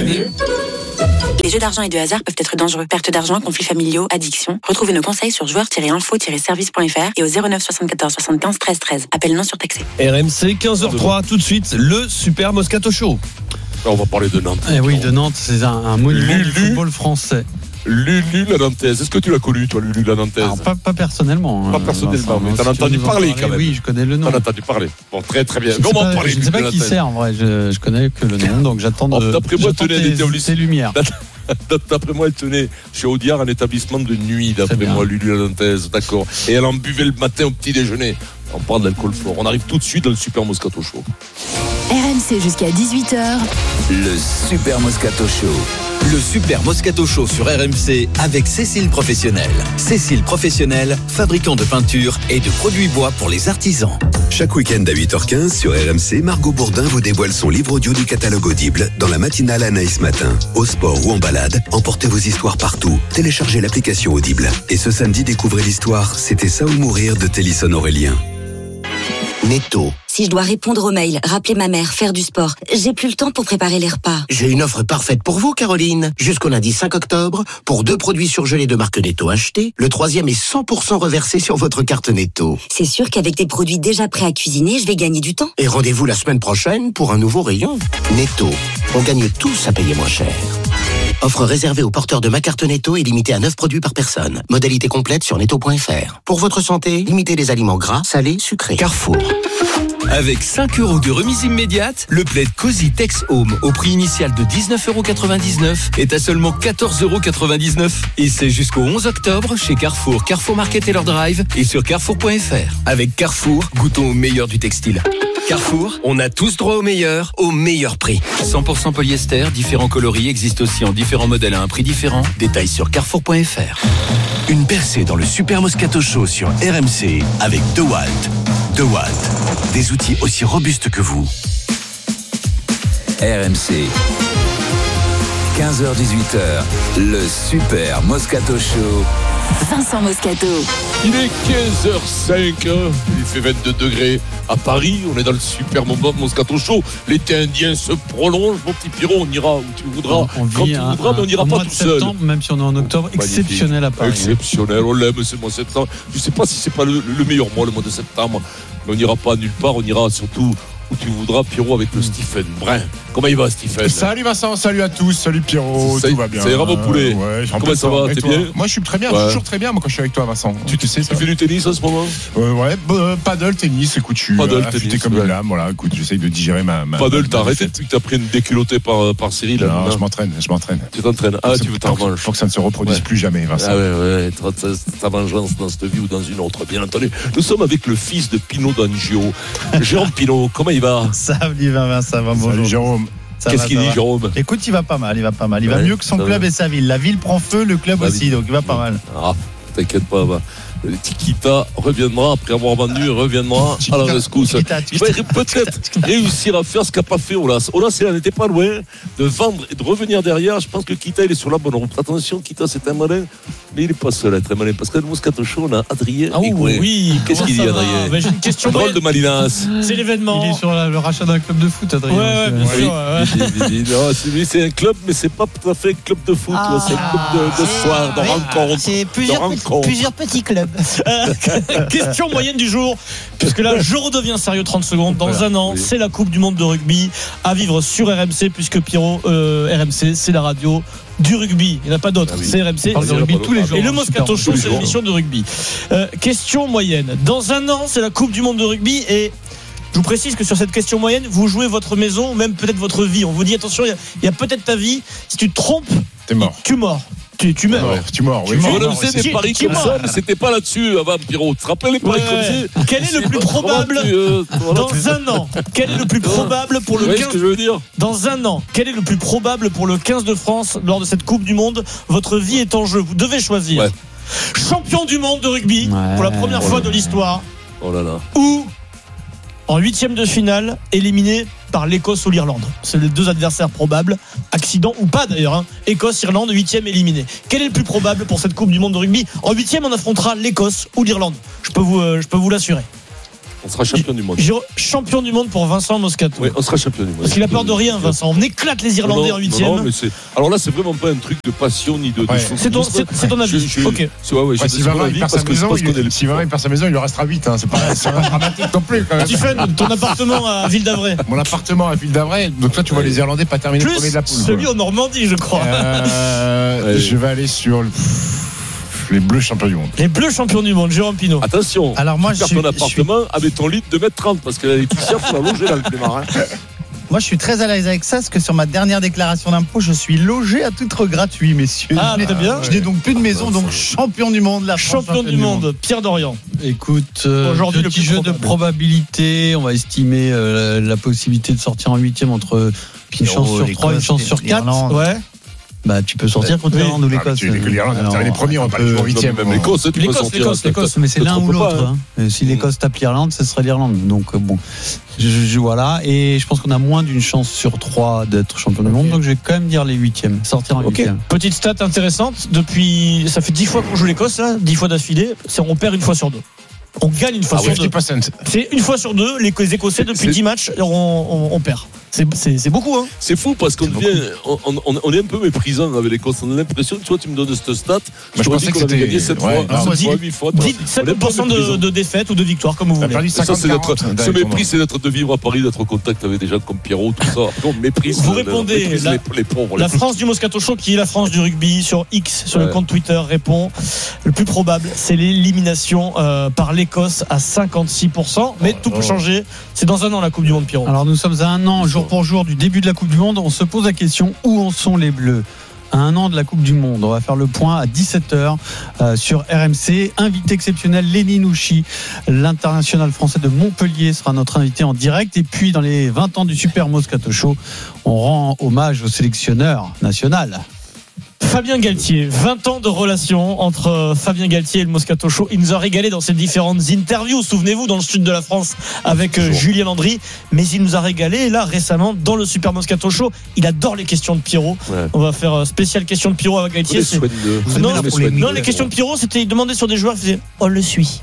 Les jeux d'argent et de hasard peuvent être dangereux. Perte d'argent, conflits familiaux, addiction. Retrouvez nos conseils sur joueurs-info-service.fr et au 09 74 75 13 13. Appel non surtaxé. RMC 15h03, tout de suite, le Super Moscato Show. On va parler de Nantes. Eh oui, de Nantes, c'est un monument du football français. Lulu la Nantaise, est-ce que tu l'as connu toi, Lulu la Nantaise? Alors, pas personnellement. Pas personnellement, mais t'en as entendu parler quand même. Oui, je connais le nom. T'en as entendu parler. Bon, très très bien. Je ne sais pas qui c'est en vrai, je connais que le nom, donc j'attends d'après moi, tes lumières. D'après moi, elle tenait chez Audiard un établissement de nuit, d'après moi, Lulu la Nantaise, d'accord. Et elle en buvait le matin au petit déjeuner. On parle d'alcool fort. On arrive tout de suite dans le Super Moscato Show. RMC jusqu'à 18h. Le Super Moscato Show. Le Super Moscato Show sur RMC avec Cécile Professionnel. Cécile Professionnel, fabricant de peinture et de produits bois pour les artisans. Chaque week-end à 8h15 sur RMC, Margot Bourdin vous dévoile son livre audio du catalogue Audible dans la matinale Anaïs Matin. Au sport ou en balade, emportez vos histoires partout. Téléchargez l'application Audible. Et ce samedi, découvrez l'histoire C'était ça ou mourir de Télisson Aurélien. Netto. Si je dois répondre aux mails, rappeler ma mère, faire du sport, j'ai plus le temps pour préparer les repas. J'ai une offre parfaite pour vous, Caroline. Jusqu'au lundi 5 octobre, pour 2 produits surgelés de marque Netto achetés, le 3e est 100% reversé sur votre carte Netto. C'est sûr qu'avec des produits déjà prêts à cuisiner, je vais gagner du temps. Et rendez-vous la semaine prochaine pour un nouveau rayon. Netto. On gagne tous à payer moins cher. Offre réservée aux porteurs de ma carte Netto et limitée à 9 produits par personne. Modalité complète sur netto.fr. Pour votre santé, limitez les aliments gras, salés, sucrés. Carrefour. Avec 5 € de remise immédiate, le plaid Cozy Tex Home au prix initial de 19,99 € est à seulement 14,99 €. Et c'est jusqu'au 11 octobre chez Carrefour, Carrefour Market Taylor Drive et sur carrefour.fr. Avec Carrefour, goûtons au meilleur du textile. Carrefour, on a tous droit au meilleur prix. 100% polyester, différents coloris existent aussi en différents modèles à un prix différent. Détails sur carrefour.fr. Une percée dans le Super Moscato Show sur RMC avec DeWalt. DeWalt, des outils aussi robustes que vous. RMC, 15h-18h, le Super Moscato Show. Vincent Moscato. Il est 15h05, il fait 22 degrés à Paris, on est dans le Super Moscato Show. L'été indien se prolonge, mon petit Pierrot, on ira où tu voudras, quand tu voudras, mais on n'ira pas tout seul. Même si on est en octobre, exceptionnel à Paris. Exceptionnel, on l'aime, c'est le mois de septembre. Je ne sais pas si c'est pas le meilleur mois, le mois de septembre, mais on n'ira pas nulle part, on ira surtout où tu voudras, Pierrot, avec le Stephen Brun. Comment il va, Stephen? Salut Vincent, salut à tous, salut Pierrot, tout va bien. Ça ira, mon poulet. Comment ça va? T'es bien? Moi, je suis très bien, je suis toujours très bien, moi, quand je suis avec toi, Vincent. Tu sais, tu fais du tennis en ce moment? Ouais, paddle, tennis, écoute, je suis affûté comme une lame, voilà, écoute, j'essaye de digérer ma paddle, t'as arrêté depuis que t'as pris une déculottée par Cyril? Non, je m'entraîne. Tu t'entraînes? Ah, tu veux t'en revanche? Faut que ça ne se reproduise plus jamais, Vincent. Ah ouais, ta vengeance dans cette vie ou dans une autre, bien entendu. Nous sommes avec le fils de Pinot d'Angio, Jérôme Pinot. Comment il va? Salut Vincent, bonjour. Salut Jérôme. Qu'est-ce qu'il dit, Jérôme? Écoute, il va pas mal. Il va mieux que son club et sa ville. La ville prend feu, le club aussi, donc il va pas mal. Ah, t'inquiète pas, Tikita reviendra après avoir vendu, reviendra à la rescousse. Il va peut-être réussir à faire ce qu'a pas fait Olas. Olas, il n'était pas loin de vendre et de revenir derrière. Je pense que Kita, il est sur la bonne route. Attention, Kita, c'est un malin, mais il n'est pas seul à être un malin. parce que le Moscato Show, on a Adrien. Ah oui, qu'est-ce qu'il dit, Adrien? J'ai une question. Drôle de Malinas. C'est l'événement. Il est sur le rachat d'un club de foot, Adrien. Ouais, bien sûr. C'est un club, mais c'est pas tout à fait un club de foot. C'est un club de soir, de rencontre. C'est plusieurs petits clubs. Question moyenne du jour, puisque là je redeviens sérieux 30 secondes. Dans un an, c'est la Coupe du Monde de rugby à vivre sur RMC, puisque Pierrot, RMC, c'est la radio du rugby. Il n'y en a pas d'autre. C'est RMC. De rugby tous les jours. Et le Moscato Show, c'est l'émission de rugby. Question moyenne. Dans un an, c'est la Coupe du Monde de rugby et je vous précise que sur cette question moyenne, vous jouez votre maison ou même peut-être votre vie. On vous dit attention, il y a peut-être ta vie. Si tu te trompes, t'es mort. Tu meurs. Tu meurs. Tu meurs, oui. On faisait des paris comme ça, mais c'était pas là-dessus avant, Pierrot. Tu te rappelles les paris comme ça? Quel est le plus probable dans un an? Quel est le plus probable pour le 15 que je veux dire? Dans un an, quel est le plus probable pour le 15 de France lors de cette Coupe du Monde? Votre vie est en jeu. Vous devez choisir. Champion du monde de rugby pour la première fois de l'histoire. Oh là là. Ou en 8e de finale, éliminé par l'Écosse ou l'Irlande. C'est les deux adversaires probables, accident ou pas d'ailleurs. Écosse, Irlande, 8e éliminé. Quel est le plus probable pour cette Coupe du Monde de rugby? En 8e, on affrontera l'Écosse ou l'Irlande. Je peux vous l'assurer. On sera champion du monde. Champion du monde pour Vincent Moscato. Oui, on sera champion du monde. Parce qu'il a peur de rien, Vincent. On éclate les Irlandais en 8e. Non, mais alors là, c'est vraiment pas un truc de passion ni de. C'est ton avis. Ok. Si Vincent il perd sa maison, il lui restera 8. C'est pas dramatique non plus. Stephen, ton appartement à Ville d'Avray. Mon appartement à Ville d'Avray. Donc là, tu vois les Irlandais pas terminer le premier de la poule. Celui en Normandie, je crois. Je vais aller sur les Bleus champions du monde. Les Bleus champions du monde, Jérôme Pinot. Attention, alors moi, tu perds ton appartement avec ton lit de 2m30 parce que la Laetitia, faut la loger là, le démarrage. Moi, je suis très à l'aise avec ça, parce que sur ma dernière déclaration d'impôt, je suis logé à titre gratuit, messieurs. Ah, très bien. Je n'ai donc plus de maison, donc champion du monde. Champion du monde, Pierre Dorian. Écoute, aujourd'hui, le petit jeu de probabilité, on va estimer la possibilité de sortir en 8e entre une chance sur 3, une chance sur 4. Ouais. Bah, tu peux sortir contre l'Irlande ou l'Écosse. L'Irlande va terminer les premiers, on va pas le jouer 8e. Même l'Écosse, mais c'est l'un ou l'autre. Si l'Écosse tape l'Irlande, ce serait l'Irlande. Donc bon, voilà. Et je pense qu'on a moins d'une chance sur 3 d'être champion du monde. Donc je vais quand même dire les 8e. Sortir en 8e. Petite stat intéressante. Depuis, ça fait 10 fois qu'on joue l'Écosse, là, 10 fois d'affilée. On perd une fois sur 2. On gagne une fois sur 2. C'est une fois sur 2. Les Écossais, depuis 10 matchs, on perd. C'est beaucoup, hein. C'est fou parce qu'on est un peu méprisant avec l'Écosse. On a l'impression que tu me donnes cette stat. Je pensais que c'était gagné 7 fois, 8 fois. 7% de défaite ou de victoire, comme vous voulez. Ce mépris, c'est d'être de vivre à Paris, d'être en contact avec des gens comme Pierrot, tout ça. On méprise. Vous répondez. Les pauvres. La France du Moscato Show, qui est la France du rugby, sur X, sur le compte Twitter, répond. Le plus probable, c'est l'élimination par l'Écosse à 56%. Mais tout peut changer. C'est dans un an la Coupe du Monde, Pierrot. Alors nous sommes à un an, jour pour jour du début de la Coupe du Monde. On se pose la question, où en sont les Bleus à un an de la Coupe du Monde? On va faire le point à 17h sur RMC. Invité exceptionnel, Lenny Nouchi, l'international français de Montpellier, sera notre invité en direct. Et puis dans les 20 ans du Super Moscato Show, on rend hommage au sélectionneur national. Fabien Galtier, 20 ans de relation entre Fabien Galtier et le Moscato Show. Il nous a régalé dans ses différentes interviews, souvenez-vous, dans le sud de la France avec Julien Landry, mais il nous a régalé là récemment dans le Super Moscato Show. Il adore les questions de Pierrot. On va faire spéciale question de Pierrot avec Galtier. Non, les questions de Pierrot, c'était il demandait sur des joueurs, il faisait on le suit.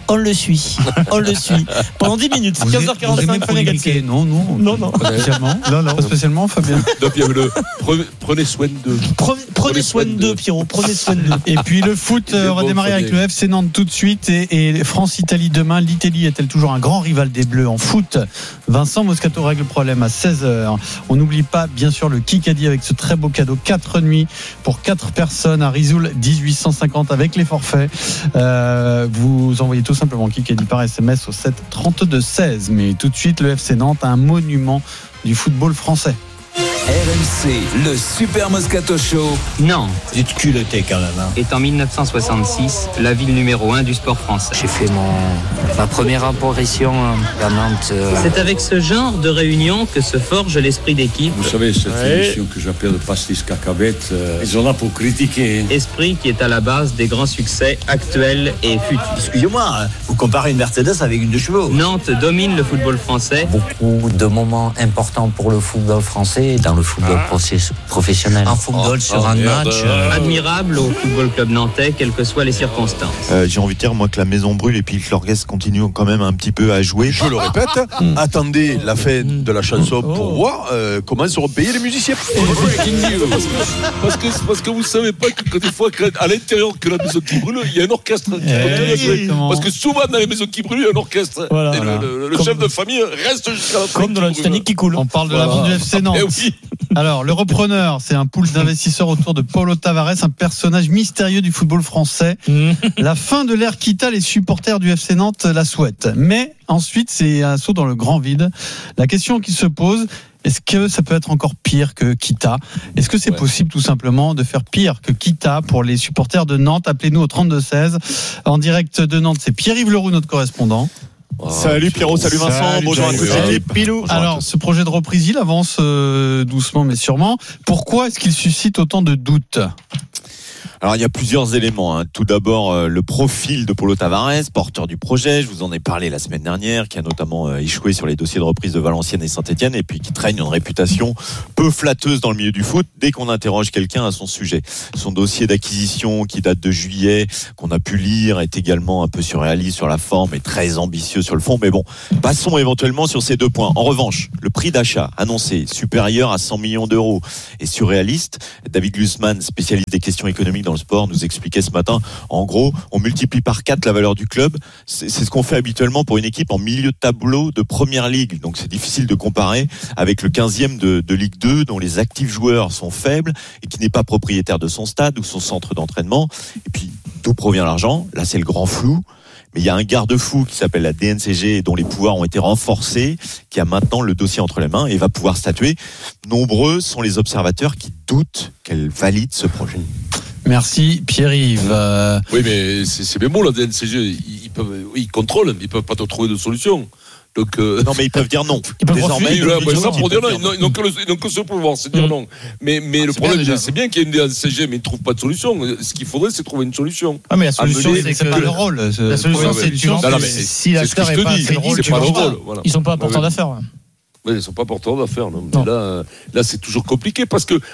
Pendant 10 minutes, 15h45, Fabien Galtier. Non. Pas spécialement, Fabien. Donc il y avait le prenez soin de. Prenez soin d'eux, Pierrot. Prenez soin d'eux. Et puis le foot, on va démarrer avec le FC Nantes tout de suite et France-Italie demain. L'Italie est-elle toujours un grand rival des Bleus en foot? Vincent Moscato règle le problème à 16h. On n'oublie pas, bien sûr, le Kikadi avec ce très beau cadeau. 4 nuits pour 4 personnes à Risoul, 1850 avec les forfaits. Vous envoyez tout simplement Kikadi par SMS au 7 32 16. Mais tout de suite, le FC Nantes, un monument du football français. RMC, le Super Moscato Show. Nantes, Vous êtes culotté quand même. est en 1966 la ville numéro 1 du sport français. J'ai fait ma première apparition à Nantes. C'est avec ce genre de réunion que se forge l'esprit d'équipe. Vous savez, cette émission que j'appelle Pastis Cacabette, ils sont là pour critiquer. Esprit qui est à la base des grands succès actuels et futurs. Excusez-moi, vous comparez une Mercedes avec une 2 chevaux. Nantes domine le football français. Beaucoup de moments importants pour le football français, dans le football professionnel. Un football sur un match. Admirable au football club nantais, quelles que soient les circonstances. J'ai envie de dire, moi, que la maison brûle et puis que l'orchestre continue quand même un petit peu à jouer. Je le répète, attendez la fin de la chanson pour voir comment seront payés les musiciens. Parce que vous savez pas que des fois, à l'intérieur de la maison qui brûle, il y a un orchestre qui continue à jouer. Parce que souvent, dans les maisons qui brûlent, il y a un orchestre. Voilà. Et le chef de famille reste jusqu'à la fin. Comme dans la Titanic qui coule. On parle de la vie du FC Nantes. Alors, le repreneur, c'est un pool d'investisseurs autour de Paulo Tavares, un personnage mystérieux du football français. La fin de l'ère Kita, les supporters du FC Nantes la souhaitent. Mais ensuite, c'est un saut dans le grand vide. La question qui se pose, est-ce que ça peut être encore pire que Kita? Est-ce que c'est possible tout simplement de faire pire que Kita pour les supporters de Nantes? Appelez-nous au 32-16. En direct de Nantes, c'est Pierre-Yves Leroux, notre correspondant. Salut Pierrot, salut Vincent, bonjour à tous l'équipe. Alors, ce projet de reprise, il avance doucement mais sûrement. Pourquoi est-ce qu'il suscite autant de doutes ? Alors il y a plusieurs éléments. Tout d'abord le profil de Paulo Tavares, porteur du projet. Je vous en ai parlé la semaine dernière, qui a notamment échoué sur les dossiers de reprise de Valenciennes et Saint-Etienne, et puis qui traîne une réputation peu flatteuse dans le milieu du foot dès qu'on interroge quelqu'un à son sujet. Son dossier d'acquisition qui date de juillet, qu'on a pu lire, est également un peu surréaliste sur la forme et très ambitieux sur le fond. Mais bon, passons éventuellement sur ces 2 points. En revanche, le prix d'achat annoncé supérieur à 100 millions d'euros est surréaliste. David Glusman, spécialiste des questions économiques dans le sport, nous expliquait ce matin, en gros, on multiplie par 4 la valeur du club. C'est ce qu'on fait habituellement pour une équipe en milieu de tableau de première ligue. Donc c'est difficile de comparer avec le 15e de Ligue 2, dont les actifs joueurs sont faibles et qui n'est pas propriétaire de son stade ou son centre d'entraînement. Et puis, d'où provient l'argent? Là, c'est le grand flou. Mais il y a un garde-fou qui s'appelle la DNCG, dont les pouvoirs ont été renforcés, qui a maintenant le dossier entre les mains et va pouvoir statuer. Nombreux sont les observateurs qui doutent qu'elle valide ce projet. Merci Pierre-Yves. Oui, mais c'est bien bon, la DNCG. Ils contrôlent, ils peuvent pas te trouver de solution. Donc, non, mais ils peuvent dire non. Désormais, ça pour dire non, ils n'ont que ce pouvoir, c'est dire non. Mais le problème, c'est bien qu'il y ait une DNCG, mais ils ne trouvent pas de solution. Ce qu'il faudrait, c'est trouver une solution. Ah, mais la solution, c'est pas le rôle. La solution, c'est si l'acteur n'est pas assez le rôle, ils sont pas porteurs d'affaires. Oui, ils ne sont pas porteurs d'affaires. Là, c'est toujours compliqué parce que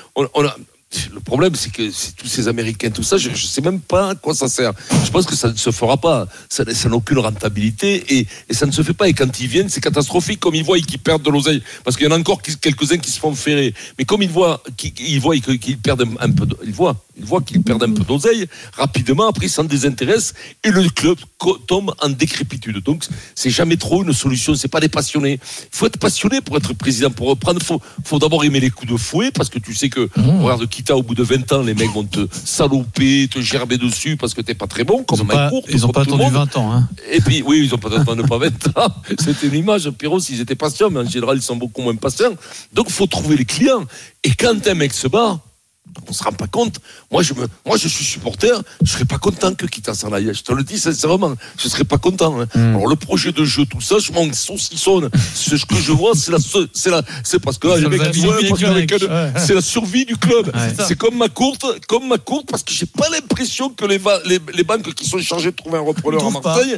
le problème, c'est que tous ces Américains, tout ça, je ne sais même pas à quoi ça sert. Je pense que ça ne se fera pas. Ça n'a aucune rentabilité et ça ne se fait pas. Et quand ils viennent, c'est catastrophique. Comme ils voient qu'ils perdent de l'oseille. Parce qu'il y en a encore quelques-uns qui se font ferrer. Mais comme ils voient qu'ils perdent un peu qu'ils perdent un peu d'oseille, rapidement, après, ils s'en désintéressent et le club tombe en décrépitude. Donc, c'est jamais trop une solution. C'est pas des passionnés. Il faut être passionné pour être président. Pour reprendre, faut d'abord aimer les coups de fouet parce que tu sais que, regarde, au bout de 20 ans, les mecs vont te saloper, te gerber dessus parce que t'es pas très bon. Ils n'ont pas attendu 20 ans. Hein. Et puis, oui, ils n'ont pas attendu 20 ans. C'était une image, Pierrot, s'ils étaient patients, mais en général, ils sont beaucoup moins patients. Donc, il faut trouver les clients. Et quand un mec se bat, on se rend pas compte. Moi, je suis supporter. Je serais pas content que Kita s'en aille. Je te le dis sincèrement. Je serais pas content. Hein. Alors, le projet de jeu, tout ça, je m'en saucissonne. Ce que je vois, c'est parce que là, les mecs c'est la survie du club. Ouais. C'est comme ma courte, parce que j'ai pas l'impression que les banques qui sont chargées de trouver un repreneur à Marseille,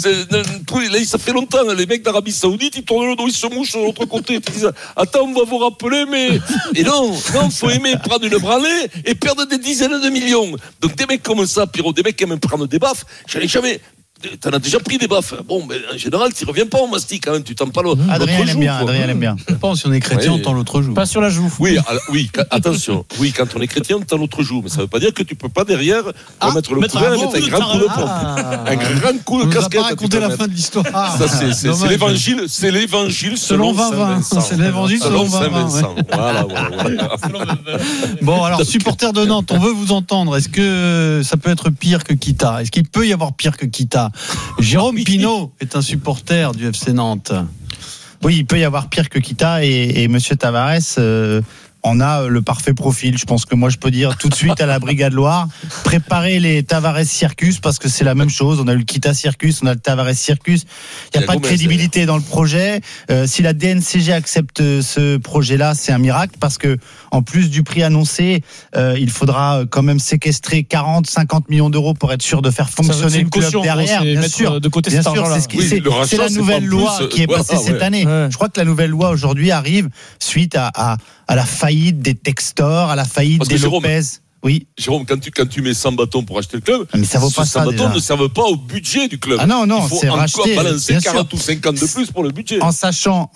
là, ça fait longtemps. Les mecs d'Arabie Saoudite, ils tournent le dos, ils se mouchent de l'autre côté. Ils disent, attends, on va vous rappeler, mais. Et non, faut aimer prendre une branlée et perdre des dizaines de millions. Donc des mecs comme ça, Pierrot, des mecs qui aiment prendre des baffes, j'en ai jamais. T'en as déjà pris des baffes. Bon, mais en général, tu reviens pas au mastic quand même. Tu tends pas l'autre. Adrien joue. Adrien aime bien. Je pense si on est chrétien, on tend l'autre joue. Pas sur la joue. Oui, attention. Oui, quand on est chrétien, on tend l'autre joue. Mais ça veut pas dire que tu peux pas derrière remettre le couvert et mettre un grand coup de pompe. Un grand coup de casquette. On va raconter la fin de l'histoire. Ça, c'est l'évangile. C'est l'évangile selon Saint-Vincent. C'est l'évangile selon Saint-Vincent. Voilà. Bon, alors, supporter de Nantes, on veut vous entendre. Est-ce que ça peut être pire que Kita? Est-ce qu'il peut y avoir pire que Kita? Jérôme Pinault est un supporter du FC Nantes. Oui, il peut y avoir pire que Kita et Monsieur Tavares en a le parfait profil. Je pense que moi je peux dire tout de suite à la Brigade Loire, préparez les Tavares Circus parce que c'est la même chose. On a eu le Kita Circus, on a le Tavares Circus. Il n'y a pas de crédibilité dans le projet. Si la DNCG accepte ce projet-là, c'est un miracle parce que en plus du prix annoncé, il faudra quand même séquestrer 40-50 millions d'euros pour être sûr de faire fonctionner le club derrière. Bien sûr, de côté bien sûr, c'est la nouvelle loi qui est passée cette année. Je crois que la nouvelle loi aujourd'hui arrive suite à la faillite des Textor, à la faillite des Lopez. Oui. Jérôme, quand tu mets 100 bâtons pour acheter le club, mais ça vaut pas 100 bâtons ne servent pas au budget du club. Ah non, il faut c'est racheté. Balancer 40 ou 50 de plus pour le budget. En sachant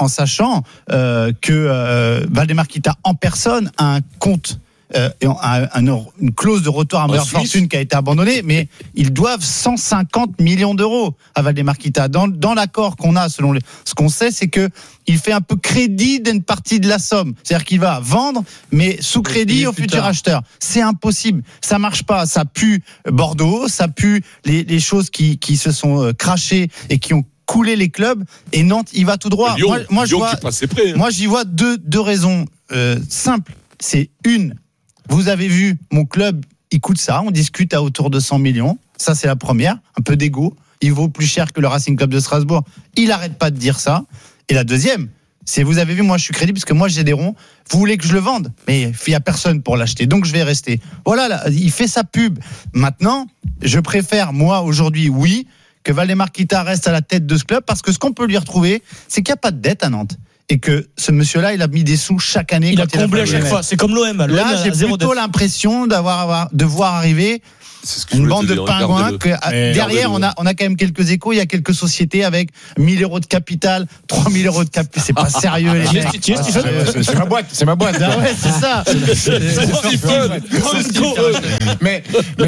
que Valdemar Kita en personne a un compte. Une clause de retour à meilleure fortune qui a été abandonnée, mais ils doivent 150 millions d'euros à Valdemar Kita. Dans l'accord qu'on a, selon ce qu'on sait, c'est que il fait un peu crédit d'une partie de la somme. C'est-à-dire qu'il va vendre, mais sous crédit au futur acheteur. C'est impossible. Ça marche pas. Ça pue Bordeaux, ça pue les choses qui se sont crachées et qui ont coulé les clubs. Et Nantes, il va tout droit. Lyon, moi, j'y vois deux raisons simples. C'est une. Vous avez vu, mon club, il coûte ça. On discute à autour de 100 millions. Ça, c'est la première. Un peu d'égo. Il vaut plus cher que le Racing Club de Strasbourg. Il n'arrête pas de dire ça. Et la deuxième, c'est vous avez vu, moi, je suis crédible parce que moi, j'ai des ronds. Vous voulez que je le vende? Mais il n'y a personne pour l'acheter. Donc, je vais rester. Voilà, là, il fait sa pub. Maintenant, je préfère, moi, aujourd'hui, oui, que Valdemar Kita reste à la tête de ce club parce que ce qu'on peut lui retrouver, c'est qu'il n'y a pas de dette à Nantes. Et que ce monsieur-là, il a mis des sous chaque année. Il a comblé à chaque fois. C'est comme l'OM. Là, j'ai plutôt l'impression de voir arriver une bande de pingouins. Derrière, on a quand même quelques échos. Il y a quelques sociétés avec 1000 euros de capital, 3000 euros de capital. C'est pas sérieux, les mecs. C'est ma boîte. C'est ouais, c'est ça. Mais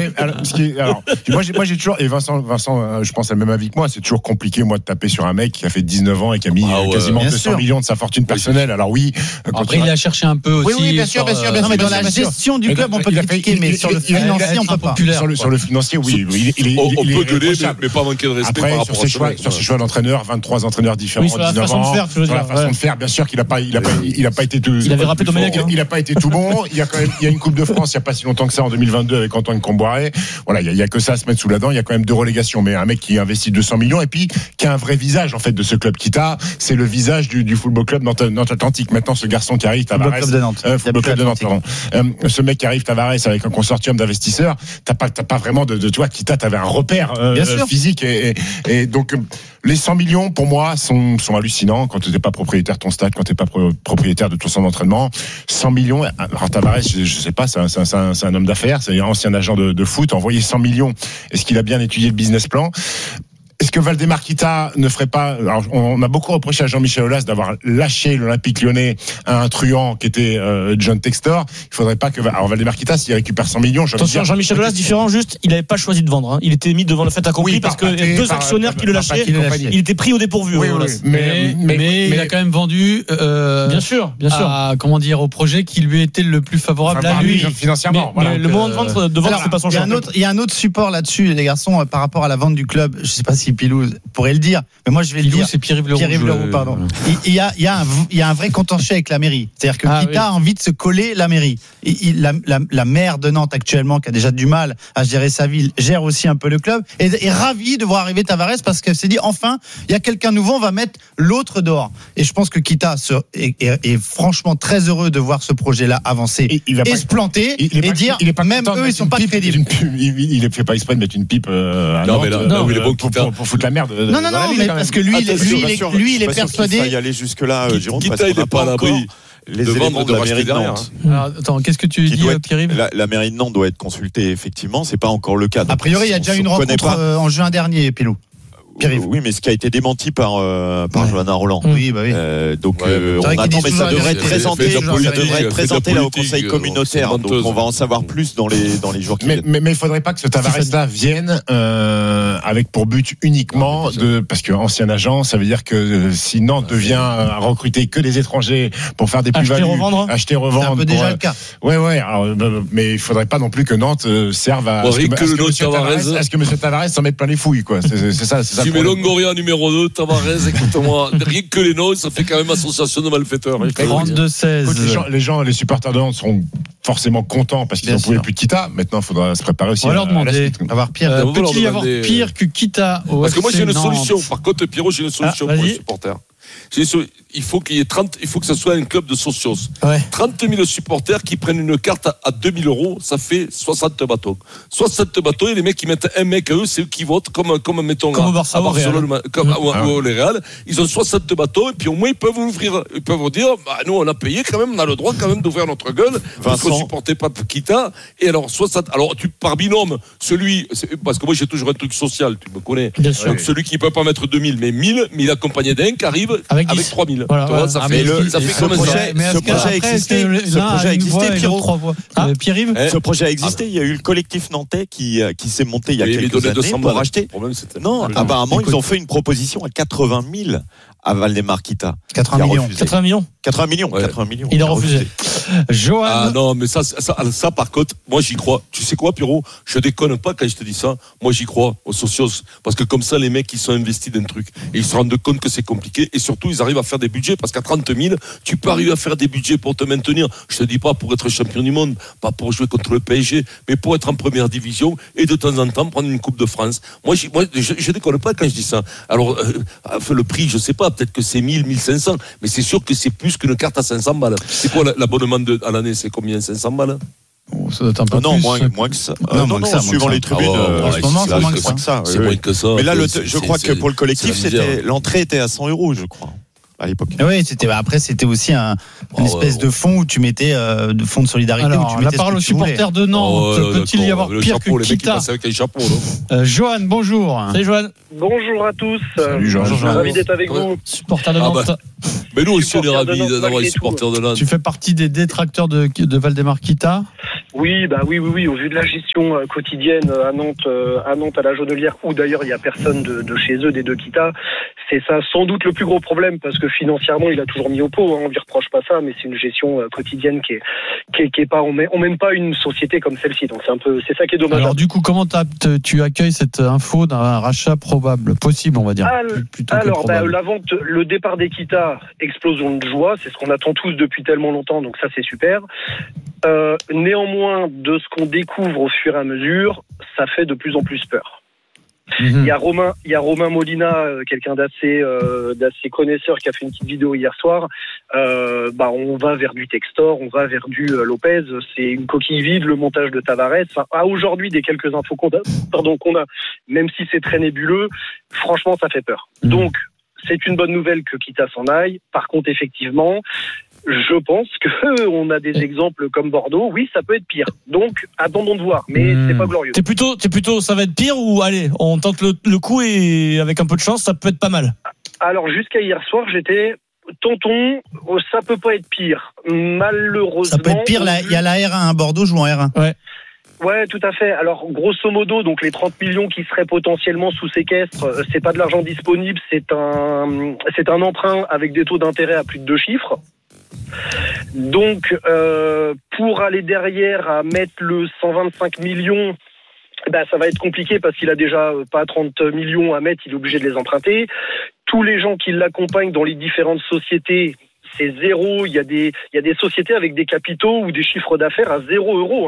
alors, moi j'ai toujours, et Vincent, je pense à le même avis que moi, c'est toujours compliqué, moi, de taper sur un mec qui a fait 19 ans et qui a mis quasiment 200 millions de sa fortune personnelle. Alors oui. Après, il a cherché un peu aussi. Oui, bien sûr. Non, mais dans la gestion du club, on peut critiquer, mais sur le financier, on peut pas. Sur le financier, oui. On peut gueuler, mais pas manquer de respect. Après, sur ses choix d'entraîneur, 23 entraîneurs différents, 19 ans. Sur la façon de faire, bien sûr qu'il n'a pas été tout. Il avait rappelé Domenech. Il n'a pas été tout bon. Il y a une Coupe de France, il n'y a pas si longtemps que ça, en 2022, avec Antoine Comboiré. Voilà, il y a que ça à se mettre sous la dent. Il y a quand même 2 relégations. Mais un mec qui investit 200 millions et puis qui a un vrai visage, en fait, de ce club Kita. C'est le visage du football club Nantes Atlantique. Maintenant, ce garçon qui arrive, Tavares. Football club de Nantes, pardon. Ce mec qui arrive, Tavares, avec un consortium d'investisseurs, t'as pas vraiment de toi, Kita, t'avais un repère physique et donc les 100 millions pour moi sont hallucinants quand tu n'es pas propriétaire de ton stade, quand tu n'es pas propriétaire de ton centre d'entraînement. 100 millions, alors Tavares, je sais pas, c'est un homme d'affaires, c'est un ancien agent de foot, envoyer 100 millions, est-ce qu'il a bien étudié le business plan? Est-ce que Valdemar Kita ne ferait pas... Alors, on a beaucoup reproché à Jean-Michel Aulas d'avoir lâché l'Olympique Lyonnais à un truand qui était John Textor. Il faudrait pas que... Alors, Valdemar Kita, s'il récupère 100 millions... Attention, Jean-Michel Aulas, différent, juste, il n'avait pas choisi de vendre. Hein. Il était mis devant le fait accompli parce qu'il y a 2 actionnaires qui le lâchaient. Il était pris au dépourvu. Oui, mais il a quand même vendu... bien sûr. Au projet qui lui était le plus favorable à lui. Financièrement. Mais le moment de vente, c'est pas son choix. Il y a un autre support là-dessus, les garçons, par rapport à la vente du club. Je sais pas si Pilou pourrait le dire, mais moi je vais le dire. C'est Pierre-Yves Leroux, pardon. Il y a un vrai contentieux avec la mairie. C'est-à-dire que Kita a envie de se coller la mairie. La maire de Nantes actuellement, qui a déjà du mal à gérer sa ville, gère aussi un peu le club, est ravie de voir arriver Tavares parce qu'elle s'est dit enfin, il y a quelqu'un nouveau, on va mettre l'autre dehors. Et je pense que Kita est franchement très heureux de voir ce projet-là avancer et se planter et dire même eux ils sont pas crédibles. Il ne fait pas exprès de mettre une pipe à Nantes pour foutre la merde. Non, mais parce que lui, il est persuadé. Il faut y aller jusque-là, Jérôme. Kita, il n'est pas à l'abri. les de éléments vendre et de de la racheter mairie de derrière. Nantes. Alors, attends, qu'est-ce que tu dis, Pierre-Yves ? La mairie de Nantes doit être consultée, effectivement. C'est pas encore le cas. A priori, il y a déjà une rencontre en juin dernier, Pilou. Oui, mais ce qui a été démenti par Johanna Roland. Oui, bah oui. Donc on attend, mais ça devrait être présenté là au Conseil communautaire. Donc on va en savoir plus dans les jours qui viennent. Mais il faudrait pas que ce Tavares-là vienne avec pour but uniquement parce que ancien agent, ça veut dire que si Nantes devient à recruter que des étrangers pour faire des plus-values, acheter, revendre, c'est un peu déjà le cas. Ouais. Alors, mais il faudrait pas non plus que Nantes serve à ce que Monsieur Tavares s'en mette plein les fouilles, quoi. C'est ça. Tu mets Longoria numéro 2, Tavares, écoute-moi, rien que les noms, ça fait quand même association de malfaiteurs. 32-16. Les supporters de Nantes seront forcément contents parce qu'ils n'en pouvaient plus de Kita. Maintenant, il faudra se préparer aussi. On va leur demander. Avoir pire. Peut-il y avoir pire que Kita au Parce que moi, j'ai une Nantes. solution. Par contre, Pierrot, j'ai une solution pour les supporters. Il faut qu'il y ait 30, il faut que ça soit un club de socios. 30 000 supporters qui prennent une carte à 2 000 euros, ça fait 60 bâtons. 60 bâtons, et les mecs qui mettent un mec à eux, c'est eux qui votent, comme mettons comme au Barça, à Barcelone, ou le Real. Ils ont 60 bâtons, et puis au moins ils peuvent ouvrir, ils peuvent vous dire, nous on a payé quand même, on a le droit quand même d'ouvrir notre gueule. Il faut supporter pas Kita. Et alors 60, alors tu par binôme, parce que moi j'ai toujours un truc social, tu me connais. Donc celui qui peut pas mettre 2000, mais 1000, mais il est accompagné d'un qui arrive avec 3000. Voilà, tu vois, ça fait comme ce projet a existé, Pierre-Yves. Ce projet a existé. Il y a eu le collectif nantais qui s'est monté il y a quelques années pour racheter. Non, apparemment, ils ont fait une proposition à 80 000 à Valdemar Kita. 80 millions. 80 millions. Il a refusé. Johan. Ah non, mais ça, par contre, moi j'y crois. Tu sais quoi, Pierrot? Je déconne pas quand je te dis ça. Moi j'y crois aux socios. Parce que comme ça, les mecs, ils sont investis d'un truc. Et ils se rendent compte que c'est compliqué. Et surtout, ils arrivent à faire des budgets. Parce qu'à 30 000, tu peux arriver à faire des budgets pour te maintenir. Je te dis pas pour être champion du monde, pas pour jouer contre le PSG, mais pour être en première division et de temps en temps prendre une Coupe de France. Moi, je déconne pas quand je dis ça. Alors, le prix, je sais pas, peut-être que c'est 1000, 1500, mais c'est sûr que c'est plus qu'une carte à 500 balles. C'est quoi l'abonnement à l'année? C'est combien? 500 balles? Ça doit être un peu non, plus. moins que ça. Non, suivant les tribunes. C'est moins que ça. Mais là, je crois que pour le collectif, l'entrée était à 100 euros, je crois. À l'époque. Oui, après c'était aussi une espèce de fonds où tu mettais de fonds de solidarité. Alors, la parole aux supporters de Nantes. Peut-il y avoir pire que Kita? Johan, bonjour. Salut Johan. Bonjour à tous. Salut Johan. Ravi d'être avec vous. Supporter de Nantes. Mais nous aussi on est ravis d'avoir les supporters de Nantes. Tu fais partie des détracteurs de Valdemar Kita? Oui, au vu de la gestion quotidienne à Nantes à la Jaunelière, où d'ailleurs il n'y a personne de chez eux, des deux Kita, c'est ça sans doute le plus gros problème, parce que financièrement il a toujours mis au pot, on lui reproche pas ça, mais c'est une gestion quotidienne qui est pas, on mène pas une société comme celle-ci, donc c'est ça qui est dommage. Alors du coup, comment tu accueilles cette info d'un rachat possible, on va dire? La vente, le départ des Kita, explosion de joie, c'est ce qu'on attend tous depuis tellement longtemps, donc ça c'est super. Néanmoins, de ce qu'on découvre au fur et à mesure, ça fait de plus en plus peur. Il y a Romain Molina, quelqu'un d'assez connaisseur, qui a fait une petite vidéo hier soir. On va vers du Textor, on va vers du Lopez. C'est une coquille vide, le montage de Tavares. À aujourd'hui, des quelques infos qu'on a, même si c'est très nébuleux, franchement, ça fait peur. Donc, c'est une bonne nouvelle que Kita s'en aille. Par contre, effectivement, je pense qu'on a des exemples comme Bordeaux. Oui, ça peut être pire. Donc, attendons de voir. Mais c'est pas glorieux. T'es plutôt, ça va être pire, ou allez, on tente le coup et avec un peu de chance, ça peut être pas mal? Alors, jusqu'à hier soir, j'étais... Tonton, ça peut pas être pire. Malheureusement... Ça peut être pire, il y a la R1, Bordeaux joue en R1. Ouais, tout à fait. Alors, grosso modo, donc les 30 millions qui seraient potentiellement sous séquestre, c'est pas de l'argent disponible, c'est un emprunt avec des taux d'intérêt à plus de 2 chiffres. Donc, pour aller derrière à mettre le 125 millions, ça va être compliqué parce qu'il a déjà pas 30 millions à mettre, il est obligé de les emprunter. Tous les gens qui l'accompagnent dans les différentes sociétés, c'est zéro. Il y a des sociétés avec des capitaux ou des chiffres d'affaires à 0 euros.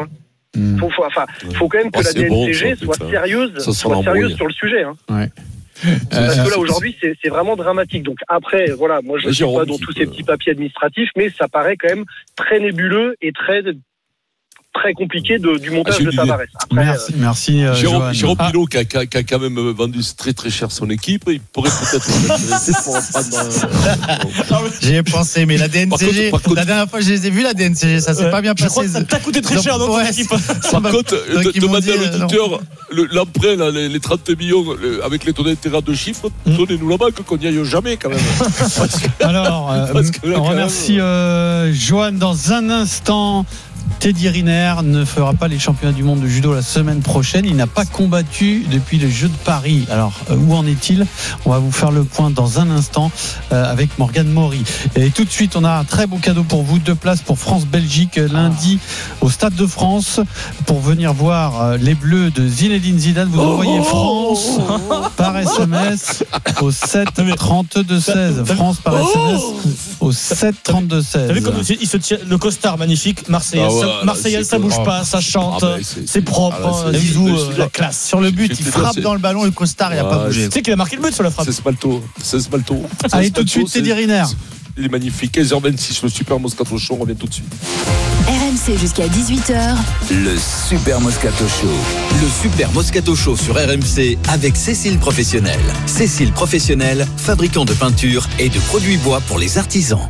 Faut quand même que la DNCG soit sérieuse sur le sujet. Parce que là aujourd'hui c'est vraiment dramatique. Donc après voilà, moi je ne suis pas dans tous ces petits papiers administratifs, mais ça paraît quand même très nébuleux et très très compliqué du montage de Tavares. Après, merci Jérôme Johan. Pilot qui a quand même vendu très très cher son équipe, il pourrait peut-être s'intéresser pour prendre. J'y ai pensé, mais la DNCG, la dernière fois que je les ai vus, la DNCG, ça s'est pas bien passé. Je crois que ça t'a coûté très cher dans ton équipe. Par contre, demandez à l'auditeur, l'emprunt, les 30 millions avec les taux d'intérêt de chiffres, donnez-nous la banque qu'on n'y aille jamais quand même. Alors, on remercie Johan. Dans un instant, Teddy Riner ne fera pas les championnats du monde de judo la semaine prochaine. Il n'a pas combattu depuis les Jeux de Paris. Alors, où en est-il ? On va vous faire le point dans un instant avec Morgane Maury. Et tout de suite, on a un très beau cadeau pour vous. 2 places pour France-Belgique lundi au Stade de France pour venir voir les Bleus de Zinedine Zidane. Vous envoyez France par SMS au 7 32 16. France par SMS au 7 32 16. Vous savez comme il se tient le costard magnifique Marseillais. Marseillais, ça bouge pas, ça chante, c'est propre, Zizou, la classe. Sur le but, il frappe dans le ballon, le costard, il n'a pas bougé. Tu sais qu'il a marqué le but sur la frappe. C'est Smalto. Allez, tout de suite, Teddy Riner. Il est magnifique. 15h26, le Super Moscato Show, on revient tout de suite. RMC jusqu'à 18h. Le Super Moscato Show. Le Super Moscato Show sur RMC avec Cécile Professionnel. Cécile Professionnel, fabricant de peinture et de produits bois pour les artisans.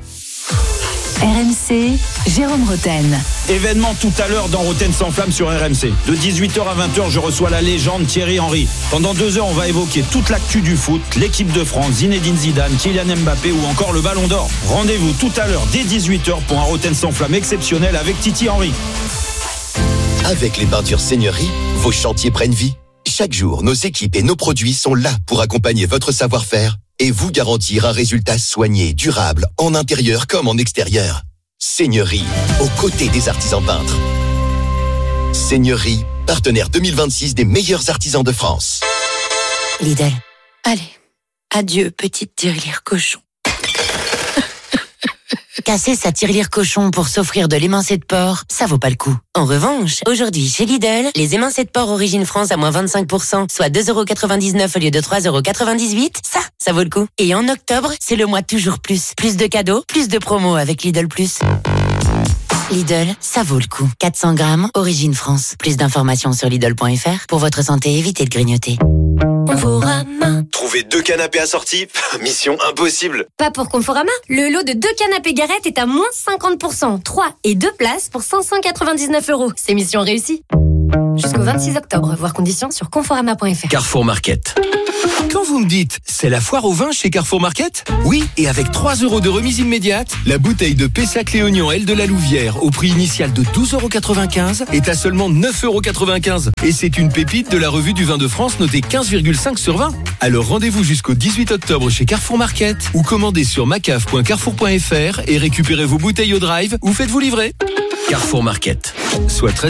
RMC, Jérôme Roten. Événement tout à l'heure dans Roten sans flamme sur RMC. De 18h à 20h, je reçois la légende Thierry Henry. Pendant 2 heures, on va évoquer toute l'actu du foot, l'équipe de France, Zinedine Zidane, Kylian Mbappé ou encore le Ballon d'Or. Rendez-vous tout à l'heure dès 18h pour un Roten sans flamme exceptionnel avec Titi Henry. Avec les peintures Seigneurie, vos chantiers prennent vie. Chaque jour, nos équipes et nos produits sont là pour accompagner votre savoir-faire et vous garantir un résultat soigné, durable, en intérieur comme en extérieur. Seigneurie, aux côtés des artisans peintres. Seigneurie, partenaire 2026 des meilleurs artisans de France. Lidl. Allez, adieu petite tirelire cochon. Casser sa tirelire cochon pour s'offrir de l'émincé de porc, ça vaut pas le coup. En revanche, aujourd'hui chez Lidl, les émincés de porc Origine France à moins 25%, soit 2,99€ au lieu de 3,98€, ça vaut le coup. Et en octobre, c'est le mois toujours plus. Plus de cadeaux, plus de promos avec Lidl+. Lidl, ça vaut le coup. 400 grammes, Origine France. Plus d'informations sur Lidl.fr. Pour votre santé, évitez de grignoter. Conforama. Trouver 2 canapés assortis, mission impossible. Pas pour Conforama. Le lot de 2 canapés Garrett est à moins 50%. 3 et 2 places pour 599€. C'est mission réussie. Jusqu'au 26 octobre. Voir conditions sur conforama.fr. Carrefour Market. Quand vous me dites, c'est la foire au vin chez Carrefour Market ? Oui, et avec 3€ de remise immédiate, la bouteille de Pessac Léognan L de la Louvière, au prix initial de 12,95€, est à seulement 9,95€. Et c'est une pépite de la revue du vin de France notée 15,5 sur 20. Alors rendez-vous jusqu'au 18 octobre chez Carrefour Market, ou commandez sur macaf.carrefour.fr et récupérez vos bouteilles au drive, ou faites-vous livrer. Carrefour Market. Soit 13